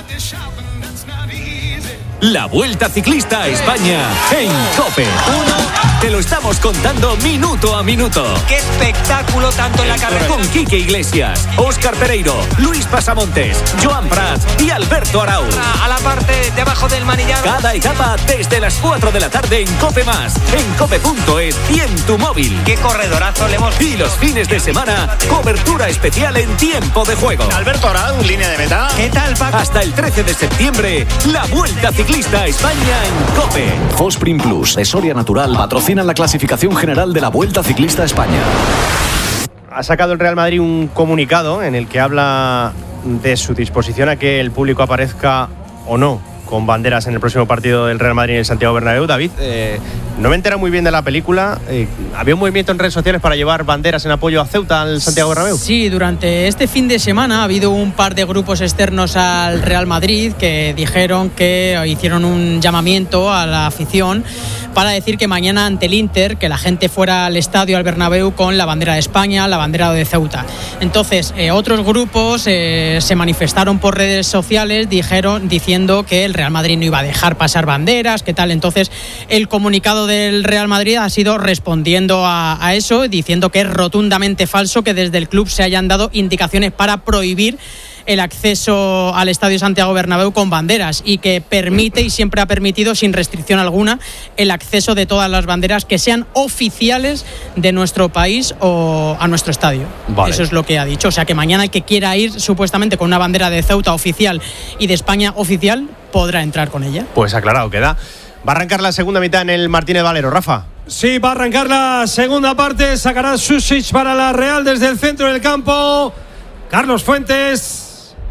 La Vuelta Ciclista a España en COPE. Te lo estamos contando minuto a minuto. ¡Qué espectáculo tanto en la carrera! Con Quique Iglesias, Óscar Pereiro, Luis Pasamontes, Joan Prats y Alberto Arauz. A la parte de abajo del manillar. Cada etapa desde las cuatro de la tarde en COPE Más, en cope punto es y en tu móvil. ¡Qué corredorazo le hemos... Y los fines de semana, cobertura especial en tiempo de juego. Alberto Arauz, línea de meta. ¿Qué tal, Paco? Hasta el trece de septiembre, la Vuelta Ciclista a España en COPE. Fosprin Plus, de Soria Natural, patrocinan la clasificación general de la Vuelta Ciclista a España. Ha sacado el Real Madrid un comunicado en el que habla de su disposición a que el público aparezca o no con banderas en el próximo partido del Real Madrid en el Santiago Bernabéu. David, eh, no me entero muy bien de la película. Eh, ¿Había un movimiento en redes sociales para llevar banderas en apoyo a Ceuta al Santiago Bernabéu? Sí, durante este fin de semana ha habido un par de grupos externos al Real Madrid que dijeron que hicieron un llamamiento a la afición para decir que mañana ante el Inter, que la gente fuera al estadio, al Bernabéu, con la bandera de España, la bandera de Ceuta. Entonces, eh, otros grupos eh, se manifestaron por redes sociales, dijeron, diciendo que el Real Madrid no iba a dejar pasar banderas, ¿qué tal? Entonces, el comunicado del Real Madrid ha sido respondiendo a, a eso, diciendo que es rotundamente falso que desde el club se hayan dado indicaciones para prohibir el acceso al Estadio Santiago Bernabéu con banderas, y que permite y siempre ha permitido sin restricción alguna el acceso de todas las banderas que sean oficiales de nuestro país o a nuestro estadio. Vale. Eso es lo que ha dicho. O sea que mañana el que quiera ir supuestamente con una bandera de Ceuta oficial y de España oficial podrá entrar con ella. Pues aclarado queda. Va a arrancar la segunda mitad en el Martínez Valero, Rafa. Sí, va a arrancar la segunda parte. Sacará Susic para la Real desde el centro del campo. Carlos Fuentes.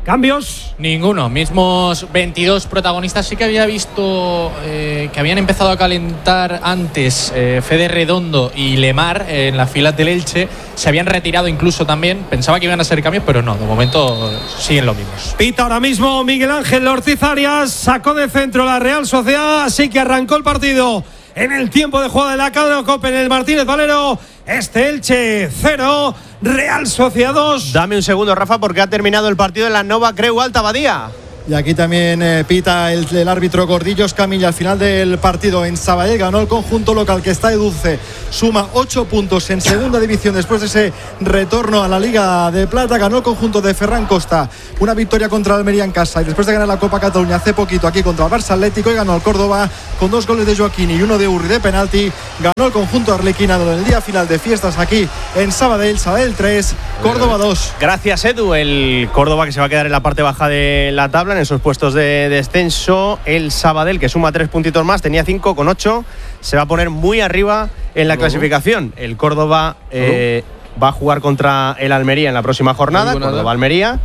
¿Cambios? Ninguno, mismos veintidós protagonistas. Sí que había visto eh, que habían empezado a calentar antes eh, Fede Redondo y Lemar eh, en las filas del Elche. Se habían retirado incluso también. Pensaba que iban a ser cambios, pero no, de momento siguen los mismos. Pita ahora mismo Miguel Ángel Ortiz Arias, sacó de centro la Real Sociedad, así que arrancó el partido en el tiempo de juego de la cadena COPE en el Martínez Valero. Este Elche cero, Real Sociedad dos. Dame un segundo, Rafa, porque ha terminado el partido en la Nova Creu Alta Badía. Y aquí también eh, pita el, el árbitro Gordillos Camilla al final del partido en Sabadell. Ganó el conjunto local que está de dulce. Suma ocho puntos en segunda división después de ese retorno a la Liga de Plata. Ganó el conjunto de Ferran Costa. Una victoria contra el Almería en casa. Y después de ganar la Copa Cataluña hace poquito aquí contra el Barça Atlético. Y ganó el Córdoba con dos goles de Joaquín y uno de Urri de penalti. Ganó el conjunto arlequinado en el día final de fiestas aquí en Sabadell. Sabadell tres, Córdoba dos. Gracias, Edu. El Córdoba que se va a quedar en la parte baja de la tabla, en esos puestos de descenso. El Sabadell, que suma tres puntitos más, tenía cinco con ocho, se va a poner muy arriba en la clasificación. El Córdoba eh, va a jugar contra el Almería en la próxima jornada. Córdoba-Almería.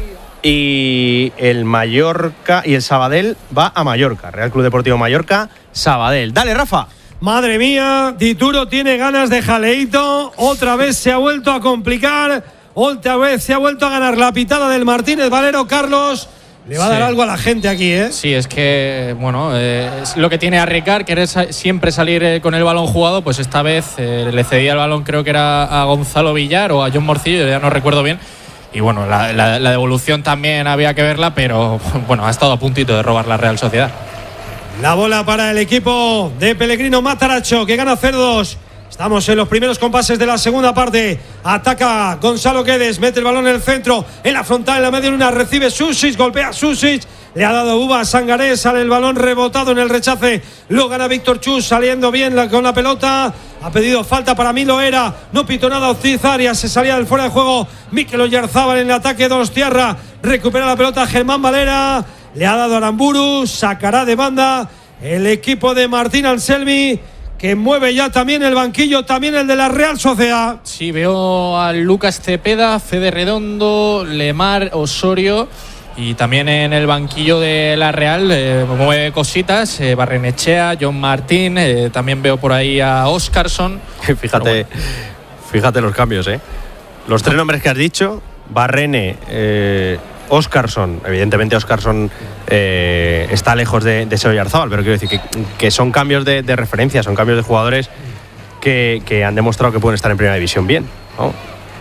Y el Mallorca y el Sabadell va a Mallorca. Real Club Deportivo Mallorca, Sabadell. Dale, Rafa. Madre mía, Dituro tiene ganas de jaleíto. Otra vez se ha vuelto a complicar. Otra vez se ha vuelto a ganar la pitada del Martínez Valero. Carlos, le va a dar sí. algo a la gente aquí, ¿eh? Sí, es que, bueno, eh, es lo que tiene a Ricard, querer sa- siempre salir eh, con el balón jugado. Pues esta vez eh, le cedía el balón, creo que era a Gonzalo Villar o a John Morcillo, ya no recuerdo bien. Y bueno, la, la, la devolución también había que verla, pero bueno, ha estado a puntito de robar la Real Sociedad. La bola para el equipo de Pellegrino Mataracho, que gana cero dos. Estamos en los primeros compases de la segunda parte. Ataca Gonzalo Guedes, mete el balón en el centro, en la frontal, en la media luna, recibe Susic, golpea Susic, le ha dado uva a Sangaré, sale el balón rebotado en el rechace, lo gana Víctor Chus, saliendo bien la, con la pelota, ha pedido falta, para mí lo era, no pitó nada Ortiz Arias, se salía del fuera de juego, Mikel Oyarzábal en el ataque, Donostiarra, recupera la pelota Germán Valera, le ha dado Aramburu, sacará de banda el equipo de Martín Anselmi, que mueve ya también el banquillo, también el de la Real Sociedad. Sí, veo a Lucas Cepeda, Fede Redondo, Lemar, Osorio, y también en el banquillo de la Real eh, mueve cositas, eh, Barrenechea, John Martín, eh, también veo por ahí a Óscarson. Fíjate, bueno. fíjate los cambios, ¿eh? Los tres nombres que has dicho, Barrene, eh, Óscarson, evidentemente Óscarson eh, está lejos de, de Oyarzábal, pero quiero decir que, que son cambios de, de referencia, son cambios de jugadores que, que han demostrado que pueden estar en primera división bien, ¿no?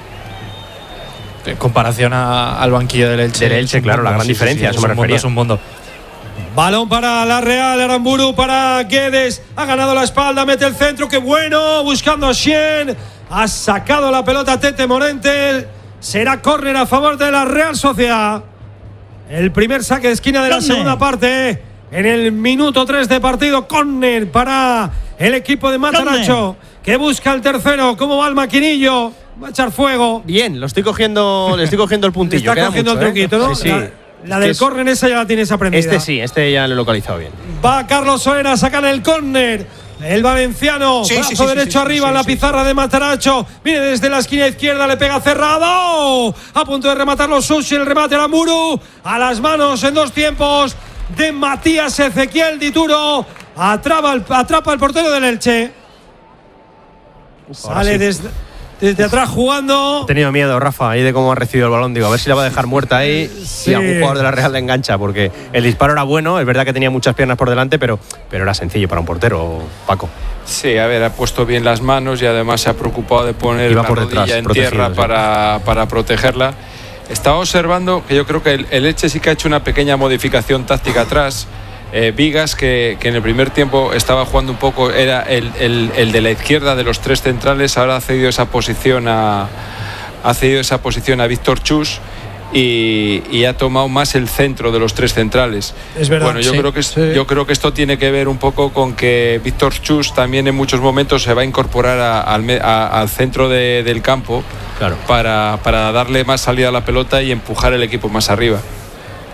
En comparación a, al banquillo del Elche. Del Elche, claro, mundo, la gran sí, diferencia, sí, sí, eso me refería. Es un mundo. Balón para la Real, Aramburu para Guedes, ha ganado la espalda, mete el centro, qué bueno, buscando a Xien, ha sacado la pelota Tete Morente. Será córner a favor de la Real Sociedad. El primer saque de esquina de la segunda parte. En el minuto tres de partido. Córner para el equipo de Mataracho, que busca el tercero. ¿Cómo va el maquinillo? Va a echar fuego. Bien, lo estoy cogiendo, le estoy cogiendo el puntillo. Está cogiendo mucho, el truquito, ¿eh? ¿no? Sí, sí. La, la del córner esa ya la tienes aprendida. Este sí, este ya lo he localizado bien. Va Carlos Soler a sacar el córner. El valenciano, sí, brazo sí, sí, derecho sí, sí, arriba sí, en la pizarra sí. de Mataracho. Viene desde la esquina izquierda, le pega cerrado. A punto de rematarlo Susi, el remate a la Muru. A las manos en dos tiempos de Matías Ezequiel Dituro. Atrapa el, atrapa el portero del Elche. Ahora Sale sí. desde, desde atrás jugando. He tenido miedo, Rafa, ahí de cómo ha recibido el balón. Digo, a ver si la va a dejar muerta ahí sí. y algún jugador de la Real le engancha, porque el disparo era bueno, es verdad que tenía muchas piernas por delante, pero, pero era sencillo para un portero, Paco. Sí, a ver, ha puesto bien las manos y además se ha preocupado de poner Iba la por rodilla detrás, en tierra sí. para, para protegerla. Estaba observando que yo creo que el, el Elche sí que ha hecho una pequeña modificación táctica atrás. Eh, Vigas, que, que en el primer tiempo estaba jugando un poco, era el, el, el de la izquierda de los tres centrales, ahora ha cedido esa posición a, ha cedido esa posición a Víctor Chus y, y ha tomado más el centro de los tres centrales. Es verdad. Bueno, yo, sí, creo que, sí. yo creo que esto tiene que ver un poco con que Víctor Chus también en muchos momentos se va a incorporar a, al, a, al centro de, del campo claro. para, para darle más salida a la pelota y empujar el equipo más arriba.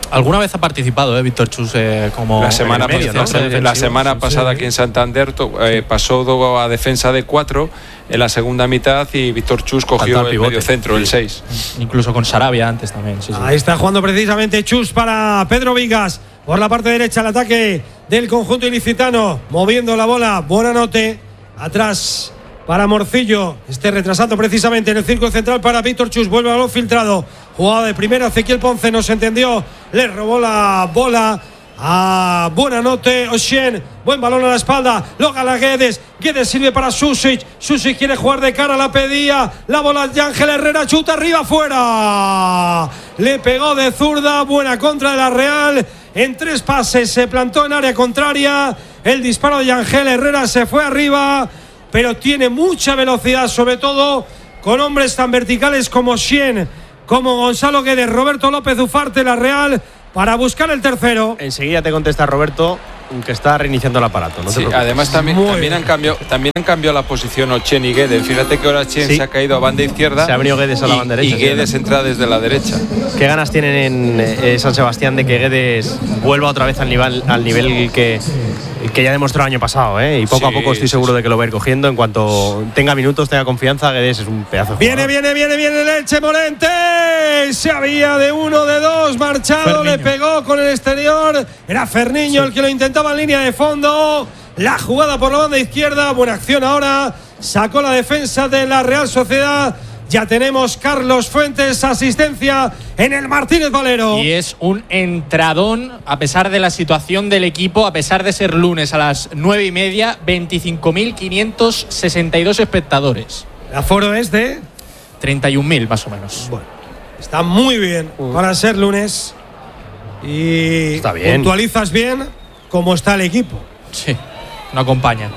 Alguna vez ha participado, ¿eh? Víctor Chus, eh, como la semana, medio, pasada, ¿no? la semana sí, pasada sí, aquí en Santander eh, pasó a defensa de cuatro en la segunda mitad y Víctor Chus cogió el medio centro, sí. el seis. Incluso con Sarabia antes también. Sí, sí. Ahí está jugando precisamente Chus para Pedro Vigas. Por la parte derecha el ataque del conjunto ilicitano, moviendo la bola. Buenanote, atrás para Morcillo, esté retrasando precisamente en el círculo central para Víctor Chus. Vuelve a balón filtrado. Jugada de primera, Ezequiel Ponce no se entendió. Le robó la bola a Buenanote. Oshien, buen balón a la espalda. Lo gana Guedes. Guedes sirve para Susic. Susic quiere jugar de cara, la pedía. La bola de Ángel Herrera, chuta arriba, fuera. Le pegó de zurda. Buena contra de la Real. En tres pases se plantó en área contraria. El disparo de Ángel Herrera se fue arriba, pero tiene mucha velocidad, sobre todo con hombres tan verticales como Xien, como Gonzalo Guedes, Roberto López Ufarte, la Real, para buscar el tercero. Enseguida te contesta Roberto, que está reiniciando el aparato. No sí, además también, también, han cambiado, también han cambiado la posición Ochen y Guedes. Fíjate que ahora Chen sí. se ha caído a banda izquierda. Se ha venido Guedes a la banda derecha. Y Guedes sí, entra desde la derecha. Qué ganas tienen en eh, San Sebastián de que Guedes vuelva otra vez al nivel, al nivel que, que ya demostró el año pasado. ¿eh? Y poco sí, a poco estoy seguro sí, de que lo va a ir cogiendo. En cuanto tenga minutos, tenga confianza, Guedes es un pedazo de Viene, viene, viene, viene el Elche Morente. Se había de uno, de dos, marchado, Ferniño. Le pegó con el exterior. Era Ferniño sí. el que lo intentaba en línea de fondo. La jugada por la banda izquierda, buena acción ahora, sacó la defensa de la Real Sociedad. Ya tenemos Carlos Fuentes, asistencia en el Martínez Valero. Y es un entradón, a pesar de la situación del equipo, a pesar de ser lunes a las nueve y media, veinticinco mil quinientos sesenta y dos espectadores. ¿El aforo es de? treinta y un mil más o menos. Bueno, está muy bien uh. para ser lunes. Y está bien. Puntualizas bien cómo está el equipo. Sí, no acompaña.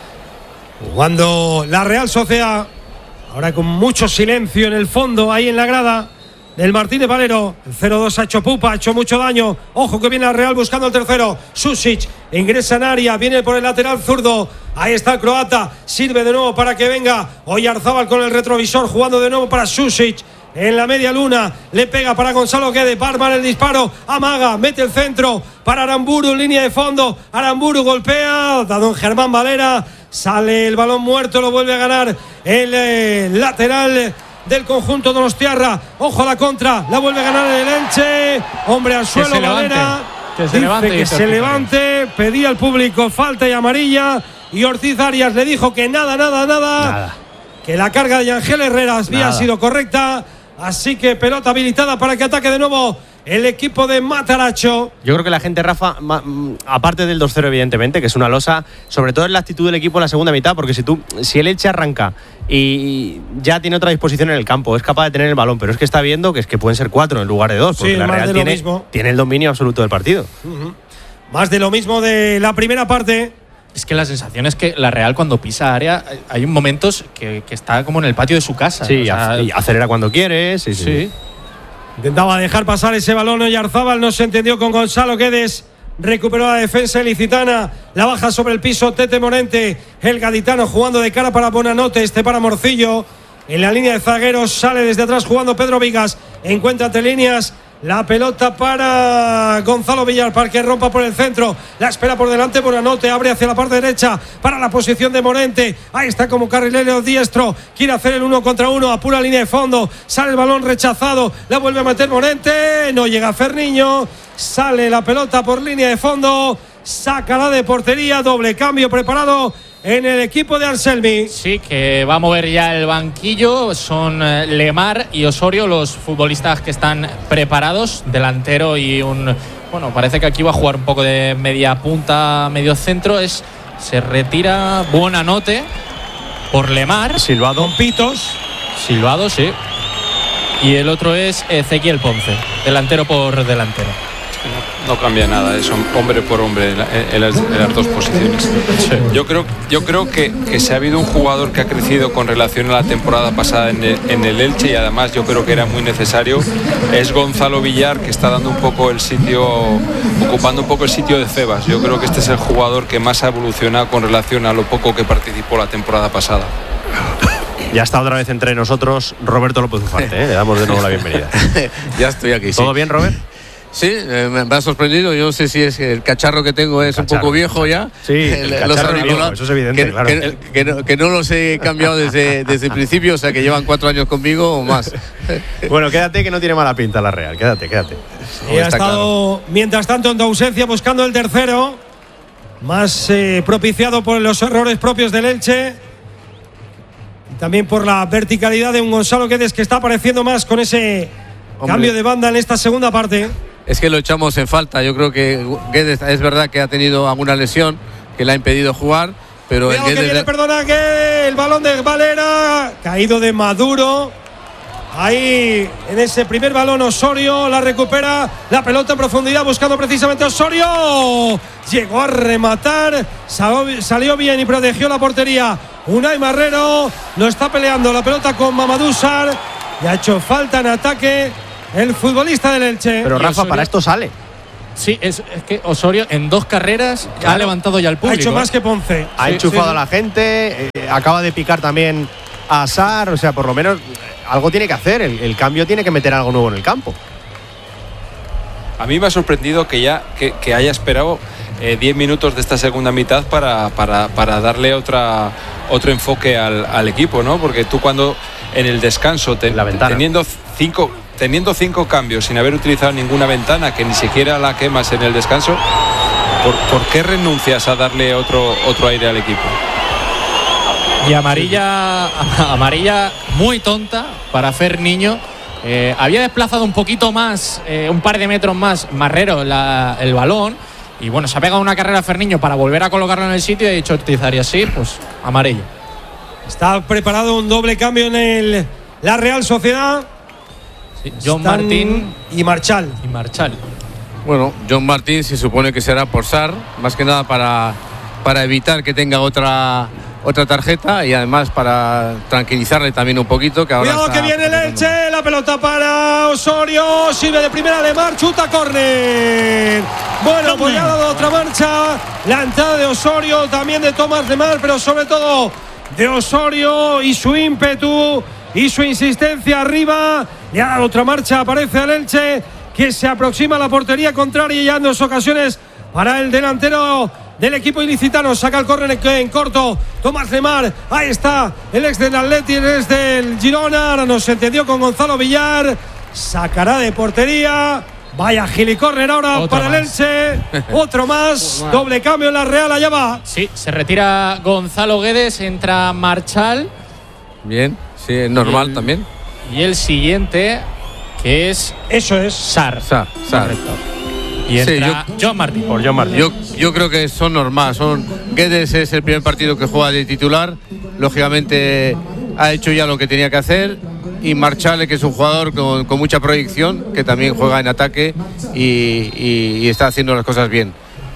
Jugando la Real Sociedad, ahora con mucho silencio en el fondo, ahí en la grada del Martínez Valero. El cero dos ha hecho pupa, ha hecho mucho daño. Ojo que viene la Real buscando el tercero. Susic ingresa en área, viene por el lateral zurdo. Ahí está el croata, sirve de nuevo para que venga Oyarzábal con el retrovisor, jugando de nuevo para Susic. En la media luna, le pega para Gonzalo Guedes, Barman el disparo, amaga, mete el centro para Aramburu, línea de fondo, Aramburu golpea, da don Germán Valera, sale el balón muerto, lo vuelve a ganar el eh, lateral del conjunto donostiarra. Ojo a la contra, la vuelve a ganar el Elche, hombre al suelo, que Valera, que se dice levante, que se levante, pedía al público falta y amarilla, y Ortiz Arias le dijo que nada, nada, nada, nada. que la carga de Ángel Herrera había sido correcta. Así que pelota habilitada para que ataque de nuevo el equipo de Mataracho. Yo creo que la gente, Rafa, aparte del dos cero evidentemente, que es una losa, sobre todo es la actitud del equipo en la segunda mitad, porque si tú, si el Elche arranca y ya tiene otra disposición en el campo, es capaz de tener el balón, pero es que está viendo que es que pueden ser cuatro en lugar de dos, porque sí, la Real tiene, tiene el dominio absoluto del partido. Uh-huh. Más de lo mismo de la primera parte. Es que la sensación es que la Real cuando pisa área hay momentos que, que está como en el patio de su casa. Sí, o sea, y acelera cuando quiere. Sí, sí. sí. Intentaba dejar pasar ese balón Oyarzábal, no se entendió con Gonzalo Guedes. Recuperó la defensa ilicitana, la baja sobre el piso Tete Morente, el gaditano jugando de cara para Buenanote, este para Morcillo. En la línea de zagueros sale desde atrás jugando Pedro Vigas, encuentra entre líneas. La pelota para Gonzalo Villar para que rompa por el centro. La espera por delante Buenanote. Abre hacia la parte derecha para la posición de Morente. Ahí está como carrilero diestro. Quiere hacer el uno contra uno. A pura línea de fondo. Sale el balón rechazado. La vuelve a meter Morente. No llega Ferniño. Sale la pelota por línea de fondo. Sácala de portería. Doble cambio preparado en el equipo de Anselmi. Sí, que va a mover ya el banquillo. Son Lemar y Osorio los futbolistas que están preparados. Delantero y un... Bueno, parece que aquí va a jugar un poco de media punta, medio centro. Es, se retira Buenanote por Lemar. Silvado. Con pitos. Silvado, sí. Y el otro es Ezequiel Ponce. Delantero por delantero. No, no cambia nada, es hombre por hombre en, en, las, en las dos posiciones. Sí. Yo creo, yo creo que, que si ha habido un jugador que ha crecido con relación a la temporada pasada en el, en el Elche, y además yo creo que era muy necesario, es Gonzalo Villar, que está dando un poco el sitio, ocupando un poco el sitio de Febas. Yo creo que este es el jugador que más ha evolucionado con relación a lo poco que participó la temporada pasada. Ya está otra vez entre nosotros Roberto López Ufarte, ¿eh? Le damos de nuevo la bienvenida. Ya estoy aquí. ¿Todo sí. bien, Robert? Sí, eh, me ha sorprendido. Yo no sé si es que el cacharro que tengo es un poco viejo ya. Sí, el, el los viejo, eso es evidente, que, claro. Que, que, no, que no los he cambiado desde, desde el principio, o sea que llevan cuatro años conmigo o más. Bueno, quédate que no tiene mala pinta la Real, quédate, quédate. Sí, ha estado, claro. Mientras tanto, en tu ausencia, buscando el tercero, más eh, propiciado por los errores propios del Elche. También por la verticalidad de un Gonzalo Guedes que está apareciendo más con ese Hombre. cambio de banda en esta segunda parte. Es que lo echamos en falta. Yo creo que Guedes es verdad que ha tenido alguna lesión que le ha impedido jugar, pero Cuidado el que Guedes viene, perdona, que el balón de Valera caído de Maduro. Ahí en ese primer balón Osorio la recupera, la pelota en profundidad buscando precisamente Osorio. Llegó a rematar, salió bien y protegió la portería. Unai Marrero lo está peleando la pelota con Mamadou Sarr y ha hecho falta en ataque el futbolista del Elche. Pero Rafa, para esto sale. Sí, es, es que Osorio en dos carreras claro. ha levantado ya el público. Ha hecho más que Ponce. Ha sí, enchufado sí. a la gente, eh, acaba de picar también a Sarr, o sea, por lo menos algo tiene que hacer, el, el cambio tiene que meter algo nuevo en el campo. A mí me ha sorprendido que ya que, que haya esperado diez eh, minutos de esta segunda mitad para, para, para darle otra, otro enfoque al, al equipo, ¿no? Porque tú cuando en el descanso, te, la teniendo cinco, teniendo cinco cambios sin haber utilizado ninguna ventana, que ni siquiera la quemas en el descanso, ¿por, por qué renuncias a darle otro, otro aire al equipo? Y amarilla, amarilla muy tonta para Fer Niño. Eh, había desplazado un poquito más, eh, un par de metros más, Marrero la, el balón. Y bueno, se ha pegado una carrera a Fer Niño para volver a colocarlo en el sitio y ha dicho utilizaría así, pues amarilla. Está preparado un doble cambio en el, la Real Sociedad. Sí, John Están Martín y Marchal. Y Marchal. Bueno, John Martín se supone que será por Sarr, más que nada para, para evitar que tenga otra. Otra tarjeta y además para tranquilizarle también un poquito. Que ahora Cuidado que viene el Elche, la pelota para Osorio, sirve de primera Lemar, chuta córner. Bueno, pues ya ha dado otra marcha, la entrada de Osorio, también de Tomás Lemar, pero sobre todo de Osorio y su ímpetu y su insistencia arriba. Le ha dado otra marcha, aparece el Elche que se aproxima a la portería contraria y ya en dos ocasiones para el delantero del equipo ilicitano. Saca el córner en corto Tomás Lemar, ahí está el ex del Atleti, el ex del Girona. Ahora nos entendió con Gonzalo Villar, sacará de portería. Vaya gilicórner ahora Otro para más. el Elche. Otro más, doble cambio en la Real, allá va. Sí, se retira Gonzalo Guedes, entra Marchal. Bien, sí, es normal y el, también. Y el siguiente, que es Eso es Sarr. Sarr, Sarr. Y entra sí, yo, John Martín. Por John Martín. Yo, yo creo que son normales. Son, Guedes es el primer partido que juega de titular. Lógicamente ha hecho ya lo que tenía que hacer. Y Marchal, que es un jugador con, con mucha proyección, que también juega en ataque y, y, y está haciendo las cosas bien.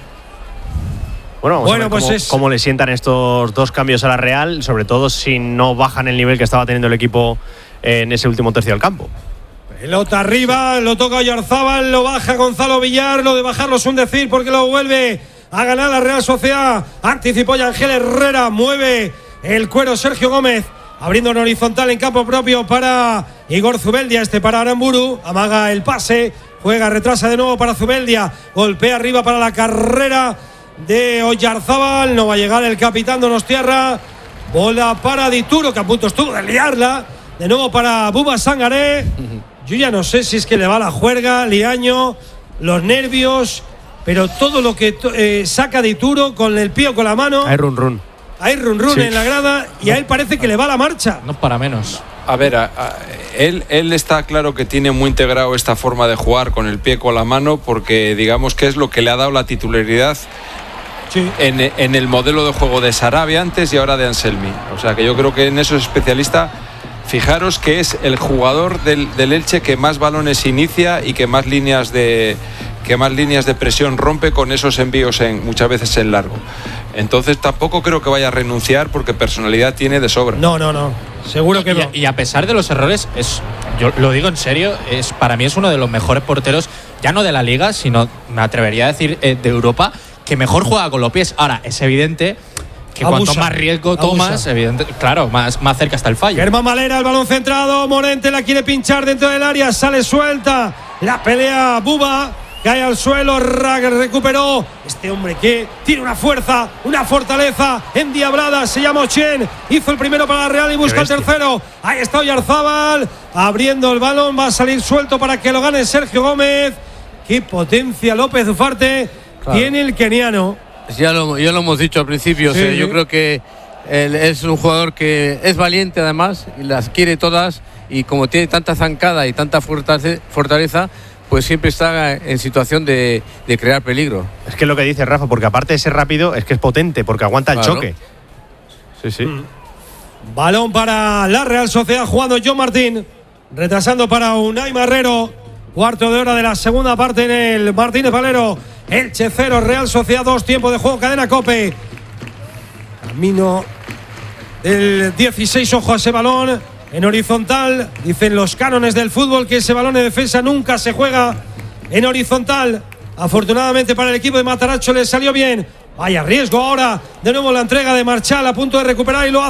Bueno, vamos bueno a ver pues cómo, es... cómo le sientan estos dos cambios a la Real, sobre todo si no bajan el nivel que estaba teniendo el equipo en ese último tercio del campo. Pelota arriba, lo toca Oyarzábal, lo baja Gonzalo Villar. Lo de bajarlo es un decir porque lo vuelve a ganar la Real Sociedad. Anticipó ya Ángel Herrera, mueve el cuero Sergio Gómez, abriendo en horizontal en campo propio para Igor Zubeldia, este para Aramburu, amaga el pase, juega, retrasa de nuevo para Zubeldia, golpea arriba para la carrera de Oyarzábal, no va a llegar el capitán Donostiarra, bola para Dituro, que a punto estuvo de liarla, de nuevo para Buba Sangaré. Yo ya no sé si es que le va la juerga, Liaño, los nervios, pero todo lo que eh, saca Dituro con el pie o con la mano. Hay run run. Hay run run sí. en la grada y a él parece que le va la marcha. No para menos. A ver, a, a, él, él está claro que tiene muy integrado esta forma de jugar con el pie con la mano, porque digamos que es lo que le ha dado la titularidad sí. en, en el modelo de juego de Sarabia antes y ahora de Anselmi. O sea que yo creo que en eso es especialista. Fijaros que es el jugador del, del Elche que más balones inicia y que más líneas de que más líneas de presión rompe con esos envíos en, muchas veces en largo. Entonces tampoco creo que vaya a renunciar, porque personalidad tiene de sobra. No, no, no. Seguro que y, no. Y a pesar de los errores, es, yo lo digo en serio, es para mí es uno de los mejores porteros, ya no de la liga, sino me atrevería a decir eh, de Europa, que mejor juega con los pies. Ahora, es evidente que abusa, cuanto más riesgo tomas, abusa. evidente, claro, más, más cerca está el fallo. Germán Valera, el balón centrado, Morente la quiere pinchar dentro del área, sale suelta, la pelea Buba, cae al suelo, recuperó este hombre que tiene una fuerza, una fortaleza endiablada, se llama Ochen, hizo el primero para la Real y busca el tercero. Ahí está Oyarzábal abriendo el balón, va a salir suelto para que lo gane Sergio Gómez. Qué potencia López Ufarte claro. tiene el keniano. Ya lo, ya lo hemos dicho al principio, sí. o sea, yo creo que él es un jugador que es valiente además y las quiere todas, y como tiene tanta zancada y tanta fortaleza, pues siempre está en situación de, de crear peligro. Es que es lo que dice Rafa, porque aparte de ser rápido, es que es potente, porque aguanta el claro. choque. Sí, sí. Mm. Balón para la Real Sociedad jugando John Martín, retrasando para Unai Marrero. Cuarto de hora de la segunda parte en el Martínez Valero. Elche cero, Real Sociedad dos, tiempo de juego, cadena COPE. Camino del dieciséis, ojo a ese balón. En horizontal, dicen los cánones del fútbol que ese balón de defensa nunca se juega en horizontal. Afortunadamente para el equipo de Mataracho le salió bien. Vaya riesgo ahora, de nuevo la entrega de Marchal a punto de recuperar y lo hace